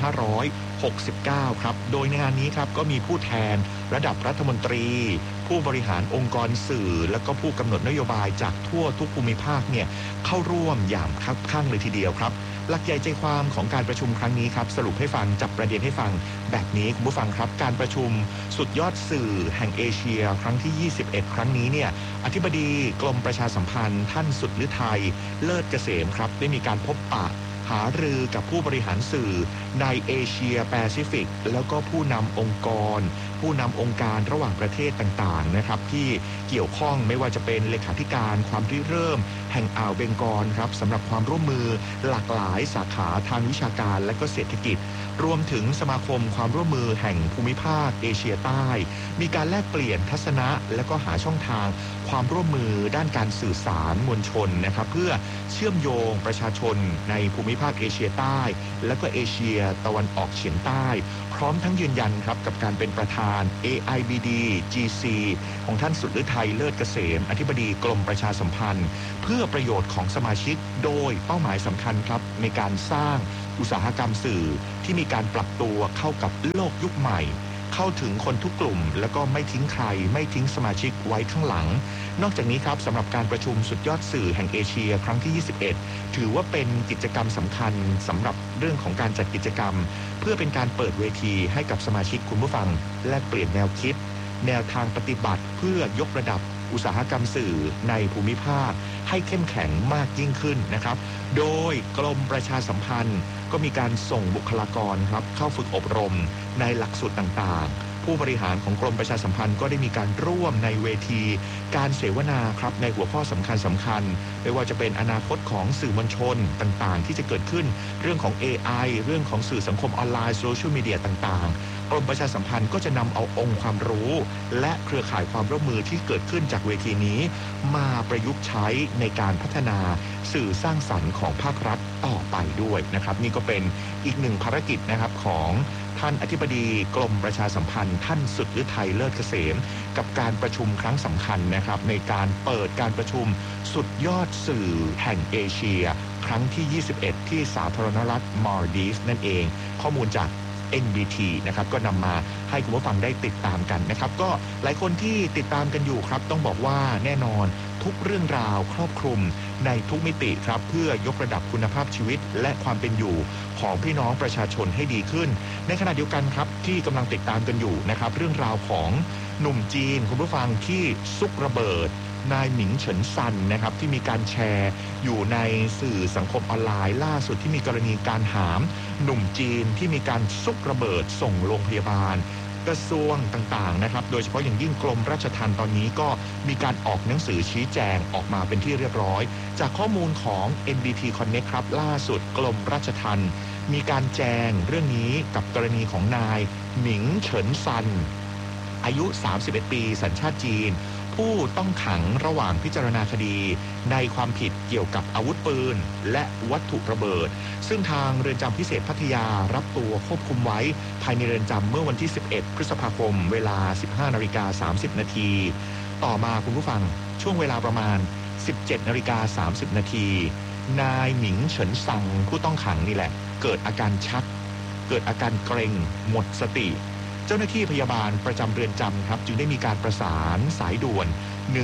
2569 ครับโดยในงานนี้ครับก็มีผู้แทนระดับรัฐมนตรีผู้บริหารองค์กรสื่อและก็ผู้กำหนดนโยบายจากทั่วทุกภูมิภาคเนี่ยเข้าร่วมอย่างคับคั่งเลยทีเดียวครับหลักใหญ่ใจความของการประชุมครั้งนี้ครับสรุปให้ฟังจับประเด็นให้ฟังแบบนี้คุณผู้ฟังครับการประชุมสุดยอดสื่อแห่งเอเชียครั้งที่ 21 ครั้งนี้เนี่ยอธิบดีกรมประชาสัมพันธ์ท่านสุดฤทัยเลิศเกษมครับได้มีการพบปะหารือกับผู้บริหารสื่อในเอเชียแปซิฟิกแล้วก็ผู้นำองค์กรผู้นำองค์การระหว่างประเทศต่างๆนะครับที่เกี่ยวข้องไม่ว่าจะเป็นเลขาธิการความริเริ่มแห่งอ่าวเบงกอลครับสำหรับความร่วมมือหลากหลายสาขาทางวิชาการและก็เศรษฐกิจรวมถึงสมาคมความร่วมมือแห่งภูมิภาคเอเชียใต้มีการแลกเปลี่ยนทัศนะและก็หาช่องทางความร่วมมือด้านการสื่อสารมวลชนนะครับเพื่อเชื่อมโยงประชาชนในภูมิภาคเอเชียใต้และก็เอเชียตะวันออกเฉียงใต้พร้อมทั้งยืนยันครับกับการเป็นประธาน AIBD GC ของท่านสุดฤทัยเลิศเกษมอธิบดีกรมประชาสัมพันธ์เพื่อประโยชน์ของสมาชิกโดยเป้าหมายสำคัญครับในการสร้างอุตสาหกรรมสื่อที่มีการปรับตัวเข้ากับโลกยุคใหม่เข้าถึงคนทุกกลุ่มแล้วก็ไม่ทิ้งใครไม่ทิ้งสมาชิกไว้ข้างหลังนอกจากนี้ครับสำหรับการประชุมสุดยอดสื่อแห่งเอเชียครั้งที่ 21 ถือว่าเป็นกิจกรรมสำคัญสำหรับเรื่องของการจัดกิจกรรมเพื่อเป็นการเปิดเวทีให้กับสมาชิกคุณผู้ฟังแลกเปลี่ยนแนวคิดแนวทางปฏิบัติเพื่อยกระดับอุตสาหกรรมสื่อในภูมิภาคให้เข้มแข็งมากยิ่งขึ้นนะครับโดยกรมประชาสัมพันธ์ก็มีการส่งบุคลากรครับเข้าฝึกอบรมในหลักสูตรต่างๆผู้บริหารของกรมประชาสัมพันธ์ก็ได้มีการร่วมในเวทีการเสวนาครับในหัวข้อสำคัญไม่ว่าจะเป็นอนาคตของสื่อมวลชนต่างๆที่จะเกิดขึ้นเรื่องของ AI เรื่องของสื่อสังคมออนไลน์โซเชียลมีเดียต่างๆกรมประชาสัมพันธ์ก็จะนำเอาองค์ความรู้และเครือข่ายความร่วมมือที่เกิดขึ้นจากเวทีนี้มาประยุกต์ใช้ในการพัฒนาสื่อสร้างสรรค์ของภาครัฐต่อไปด้วยนะครับนี่ก็เป็นอีกหนึ่งภารกิจนะครับของทท่านอธิบดีกรมประชาสัมพันธ์ท่านสุดฤทัยเลิศเกษมกับการประชุมครั้งสำคัญนะครับในการเปิดการประชุมสุดยอดสื่อแห่งเอเชียครั้งที่ 21 ที่สาธารณรัฐมาลดีฟส์นั่นเองข้อมูลจาก NBT นะครับก็นำมาให้คุณผู้ฟังได้ติดตามกันนะครับก็หลายคนที่ติดตามกันอยู่ครับต้องบอกว่าแน่นอนทุกเรื่องราวครอบคลุมในทุกมิติครับเพื่อยกระดับคุณภาพชีวิตและความเป็นอยู่ของพี่น้องประชาชนให้ดีขึ้นในขณะเดียวกันครับที่กำลังติดตามกันอยู่นะครับเรื่องราวของหนุ่มจีนคุณผู้ฟังที่ซุกระเบิดนายหมิงเฉินซันนะครับที่มีการแชร์อยู่ในสื่อสังคมออนไลน์ล่าสุดที่มีกรณีการหามหนุ่มจีนที่มีการซุกระเบิดส่งโรงพยาบาลกระทรวงต่างๆนะครับโดยเฉพาะอย่างยิ่งกรมราชทัณฑ์ตอนนี้ก็มีการออกหนังสือชี้แจงออกมาเป็นที่เรียบร้อยจากข้อมูลของ NBT Connect ครับล่าสุดกรมราชทัณฑ์มีการแจงเรื่องนี้กับกรณีของนายหมิงเฉินซันอายุ31ปีสัญชาติจีนผู้ต้องขังระหว่างพิจารณาคดีในความผิดเกี่ยวกับอาวุธปืนและวัตถุระเบิดซึ่งทางเรือนจำพิเศษพัทยารับตัวควบคุมไว้ภายในเรือนจำเมื่อวันที่11พฤษภาคมเวลา 15:30 น.ต่อมาคุณผู้ฟังช่วงเวลาประมาณ 17:30 น.นายหมิงเฉินซังผู้ต้องขังนี่แหละเกิดอาการชักเกิดอาการเกร็งหมดสติเจ้าหน้าที่พยาบาลประจำเรือนจำครับจึงได้มีการประสานสายด่วน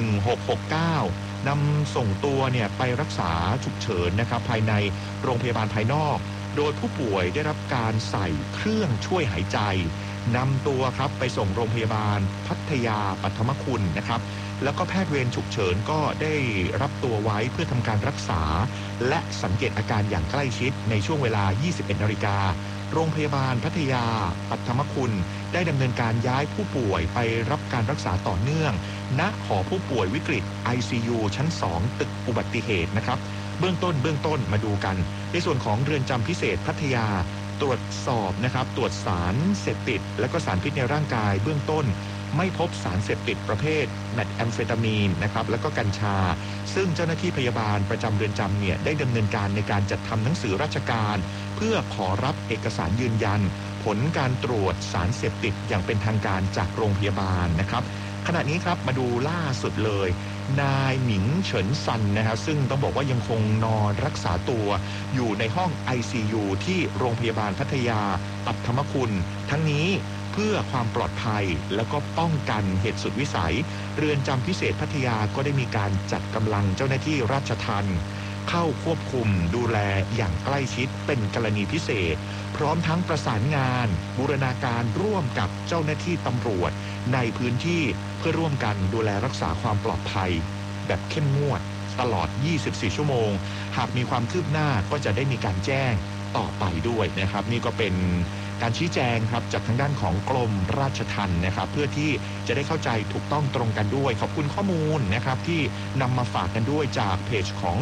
1669นำส่งตัวเนี่ยไปรักษาฉุกเฉินนะครับภายในโรงพยาบาลภายนอกโดยผู้ป่วยได้รับการใส่เครื่องช่วยหายใจนำตัวครับไปส่งโรงพยาบาลพัทยาปัทมคุณนะครับแล้วก็แพทย์เวรฉุกเฉินก็ได้รับตัวไว้เพื่อทำการรักษาและสังเกตอาการอย่างใกล้ชิดในช่วงเวลา 21 นาฬิกาโรงพยาบาลพัทยาปัทมคุณได้ดำเนินการย้ายผู้ป่วยไปรับการรักษาต่อเนื่องณหอผู้ป่วยวิกฤต ICU ชั้น 2 ตึกอุบัติเหตุนะครับเบื้องต้นมาดูกันในส่วนของเรือนจำพิเศษพัทยาตรวจสอบนะครับตรวจสารเสพติดและก็สารพิษในร่างกายเบื้องต้นไม่พบสารเสพติดประเภทแมทแอมเฟตามีนนะครับแล้วก็กัญชาซึ่งเจ้าหน้าที่พยาบาลประจำเรือนจำเนี่ยได้ดำเนินการในการจัดทำหนังสือราชการเพื่อขอรับเอกสารยืนยันผลการตรวจสารเสพติดอย่างเป็นทางการจากโรงพยาบาลนะครับขณะนี้ครับมาดูล่าสุดเลยนายหมิงเฉินซันนะครับซึ่งต้องบอกว่ายังคงนอนรักษาตัวอยู่ในห้อง ICU ที่โรงพยาบาลพัทยาปัทมคุณทั้งนี้เพื่อความปลอดภัยแล้วก็ป้องกันเหตุสุดวิสัยเรือนจำพิเศษพัทยาก็ได้มีการจัดกำลังเจ้าหน้าที่ราชทัณฑ์เข้าควบคุมดูแลอย่างใกล้ชิดเป็นกรณีพิเศษพร้อมทั้งประสานงานบูรณาการร่วมกับเจ้าหน้าที่ตำรวจในพื้นที่เพื่อร่วมกันดูแลรักษาความปลอดภัยแบบเข้มงวดตลอด 24 ชั่วโมงหากมีความคืบหน้าก็จะได้มีการแจ้งต่อไปด้วยนะครับนี่ก็เป็นการชี้แจงครับจากทางด้านของกรมราชทัณฑ์นะครับเพื่อที่จะได้เข้าใจถูกต้องตรงกันด้วยขอบคุณข้อมูลนะครับที่นำมาฝากกันด้วยจากเพจของ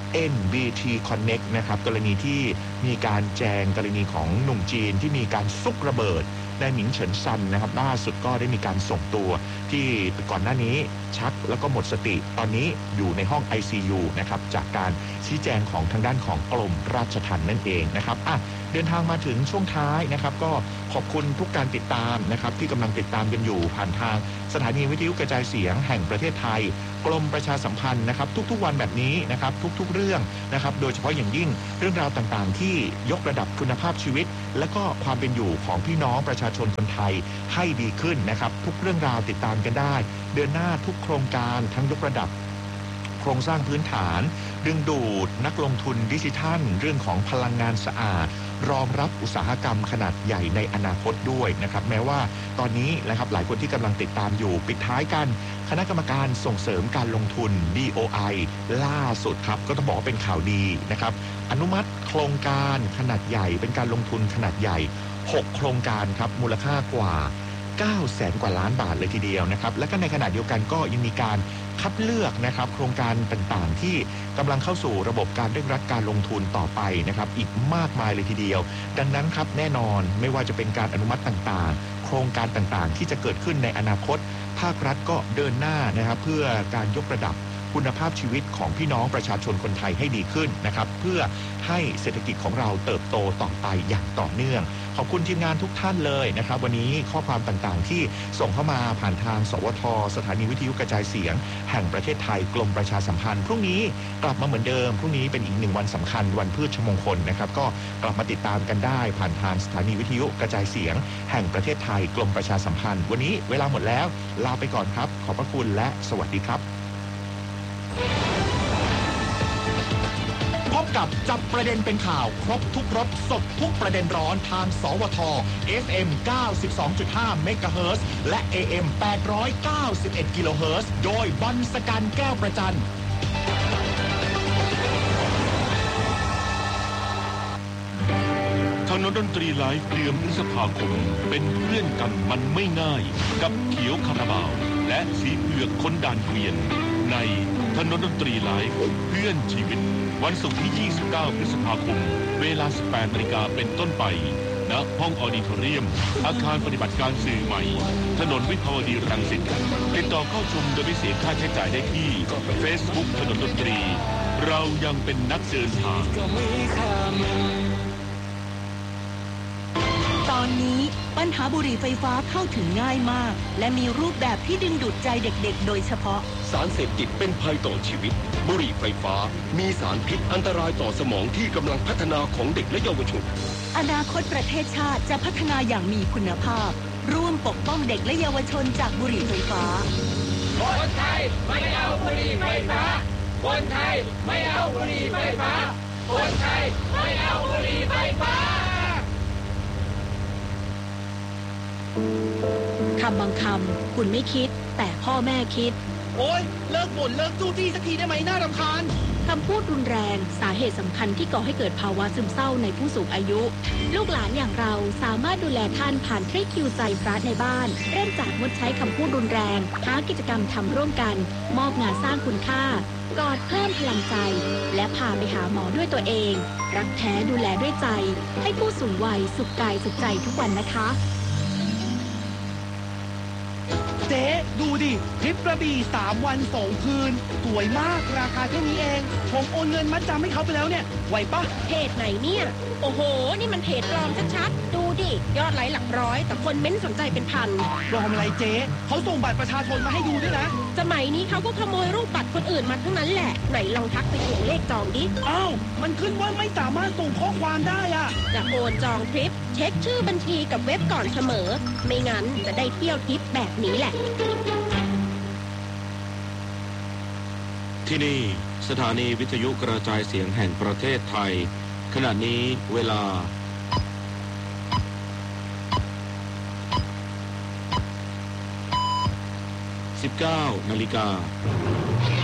NBT Connect นะครับกรณีที่มีการแจงกรณีของหนุ่มจีนที่มีการซุกระเบิดนายหมิงเฉินซันนะครับล่าสุดก็ได้มีการส่งตัวที่ก่อนหน้านี้ชักแล้วก็หมดสติตอนนี้อยู่ในห้อง ICU นะครับจากการชี้แจงของทางด้านของกรมราชทัณฑ์นั่นเองนะครับเดินทางมาถึงช่วงท้ายนะครับก็ขอบคุณทุกการติดตามนะครับที่กำลังติดตามกันอยู่ผ่านทางสถานีวิทยุกระจายเสียงแห่งประเทศไทยกรมประชาสัมพันธ์นะครับทุกๆวันแบบนี้นะครับทุกๆเรื่องนะครับโดยเฉพาะอย่างยิ่งเรื่องราวต่างๆที่ยกระดับคุณภาพชีวิตและก็ความเป็นอยู่ของพี่น้องประชาชนคนไทยให้ดีขึ้นนะครับทุกเรื่องราวติดตามกันได้เดือนหน้าทุกโครงการทั้งยกระดับโครงสร้างพื้นฐานดึงดูดนักลงทุนดิจิทัลเรื่องของพลังงานสะอาดรองรับอุตสาหกรรมขนาดใหญ่ในอนาคตด้วยนะครับแม้ว่าตอนนี้นะครับหลายคนที่กำลังติดตามอยู่ปิดท้ายกันคณะกรรมการส่งเสริมการลงทุน BOI ล่าสุดครับก็ต้องบอกว่าเป็นข่าวดีนะครับอนุมัติโครงการขนาดใหญ่เป็นการลงทุนขนาดใหญ่6โครงการครับมูลค่ากว่า900,000 กว่าล้านบาทเลยทีเดียวนะครับและก็ในขณะเดียวกันก็ยังมีการคัดเลือกนะครับโครงการต่างๆที่กำลังเข้าสู่ระบบการเร่งรัดการลงทุนต่อไปนะครับอีกมากมายเลยทีเดียวดังนั้นครับแน่นอนไม่ว่าจะเป็นการอนุมัติต่างๆโครงการต่างๆที่จะเกิดขึ้นในอนาคตภาครัฐก็เดินหน้านะครับเพื่อการยกระดับคุณภาพชีวิตของพี่น้องประชาชนคนไทยให้ดีขึ้นนะครับเพื่อให้เศรษฐกิจของเราเติบโตต่อไปอย่างต่อเนื่องขอบคุณทีมงานทุกท่านเลยนะครับวันนี้ข้อความต่างๆที่ส่งเข้ามาผ่านทางสวทสถานีวิทยุกระจายเสียงแห่งประเทศไทยกรมประชาสัมพันธ์พรุ่งนี้กลับมาเหมือนเดิมพรุ่งนี้เป็นอีก1วันสำคัญวันพืชมงคลนะครับก็กลับมาติดตามกันได้ผ่านทางสถานีวิทยุกระจายเสียงแห่งประเทศไทยกรมประชาสัมพันธ์วันนี้เวลาหมดแล้วลาไปก่อนครับขอบพระคุณและสวัสดีครับพบกับจับประเด็นเป็นข่าวครบทุกรสสดทุกประเด็นร้อนทางสวท FM 92.5 เมกะเฮิรตซ์และ AM 891 กิโลเฮิรตซ์โดยบอลสกันแก้วประจันทางดนตรีไลฟ์เดือนพฤษภาคมเป็นเพื่อนกันมันไม่ง่ายกับเขียวคาราบาวและสีเผือกคนด่านเกวียนในถนนดนตรีไลฟ์เพื่อนชีวิตวันศุกร์ที่ 29 พฤษภาคมเวลา 18 นาฬิกาเป็นต้นไปณห้องออดิทอเรียมอาคารปฏิบัติการสื่อใหม่ถนนวิภาวดีรังสิตติดต่อเข้าชมโดยไม่เสียค่าใช้จ่ายได้ที่ Facebook ถนนดนตรีเรายังเป็นนักเดินทางตอนนี้ปัญหาบุหรี่ไฟฟ้าเข้าถึงง่ายมากและมีรูปแบบที่ดึงดูดใจเด็กๆโดยเฉพาะสารเสพติดเป็นภัยต่อชีวิตบุหรี่ไฟฟ้ามีสารพิษอันตรายต่อสมองที่กำลังพัฒนาของเด็กและเยาวชนอนาคตประเทศชาติจะพัฒนาอย่างมีคุณภาพร่วมปกป้องเด็กและเยาวชนจากบุหรี่ไฟฟ้าคนไทยไม่เอาบุหรี่ไฟฟ้าคนไทยไม่เอาบุหรี่ไฟฟ้าคนไทยไม่เอาบุหรี่ไฟฟ้าคำบางคำคุณไม่คิดแต่พ่อแม่คิดโอ๊ยเลิกบ่นเลิกจู้จี้สักทีได้ไหมน่ารำคาญคำพูดรุนแรงสาเหตุสำคัญที่ก่อให้เกิดภาวะซึมเศร้าในผู้สูงอายุลูกหลานอย่างเราสามารถดูแลท่านผ่านทริคคิวใจพระในบ้านเริ่มจากงดใช้คำพูดรุนแรงหากิจกรรมทำร่วมกันมอบงานสร้างคุณค่ากอดเพิ่มพลังใจและพาไปหาหมอด้วยตัวเองรักแท้ดูแลด้วยใจให้ผู้สูงวัยสุขกายสุขใจทุกวันนะคะเจ๊ดูดิทริปกระบี่3 วัน 2 คืนสวยมากราคาเท่านี้เองผมโอนเงินมัดจำให้เขาไปแล้วเนี่ยไหวปะเพจไหนเนี่ยโอ้โหนี่มันเพจปลอมชัดๆดูดิยอดไลค์หลักร้อยแต่คนเม้นสนใจเป็นพันปลอมอะไรเจ๊เขาส่งบัตรประชาชนมาให้ดูด้วยนะสมัยนี้เขาก็ขโมยรูปบัตรคนอื่นมาทั้งนั้นแหละไหนลองทักไปเขียนเลขจองดิอ้าวมันขึ้นว่าไม่สามารถส่งข้อความได้อะจะโอนจองทริปเช็คชื่อบัญชีกับเว็บก่อนเสมอไม่งั้นจะได้เที่ยวทริปแบบนี้แหละที่นี่สถานีวิทยุกระจายเสียงแห่งประเทศไทยขณะนี้เวลา 19 นาฬิกา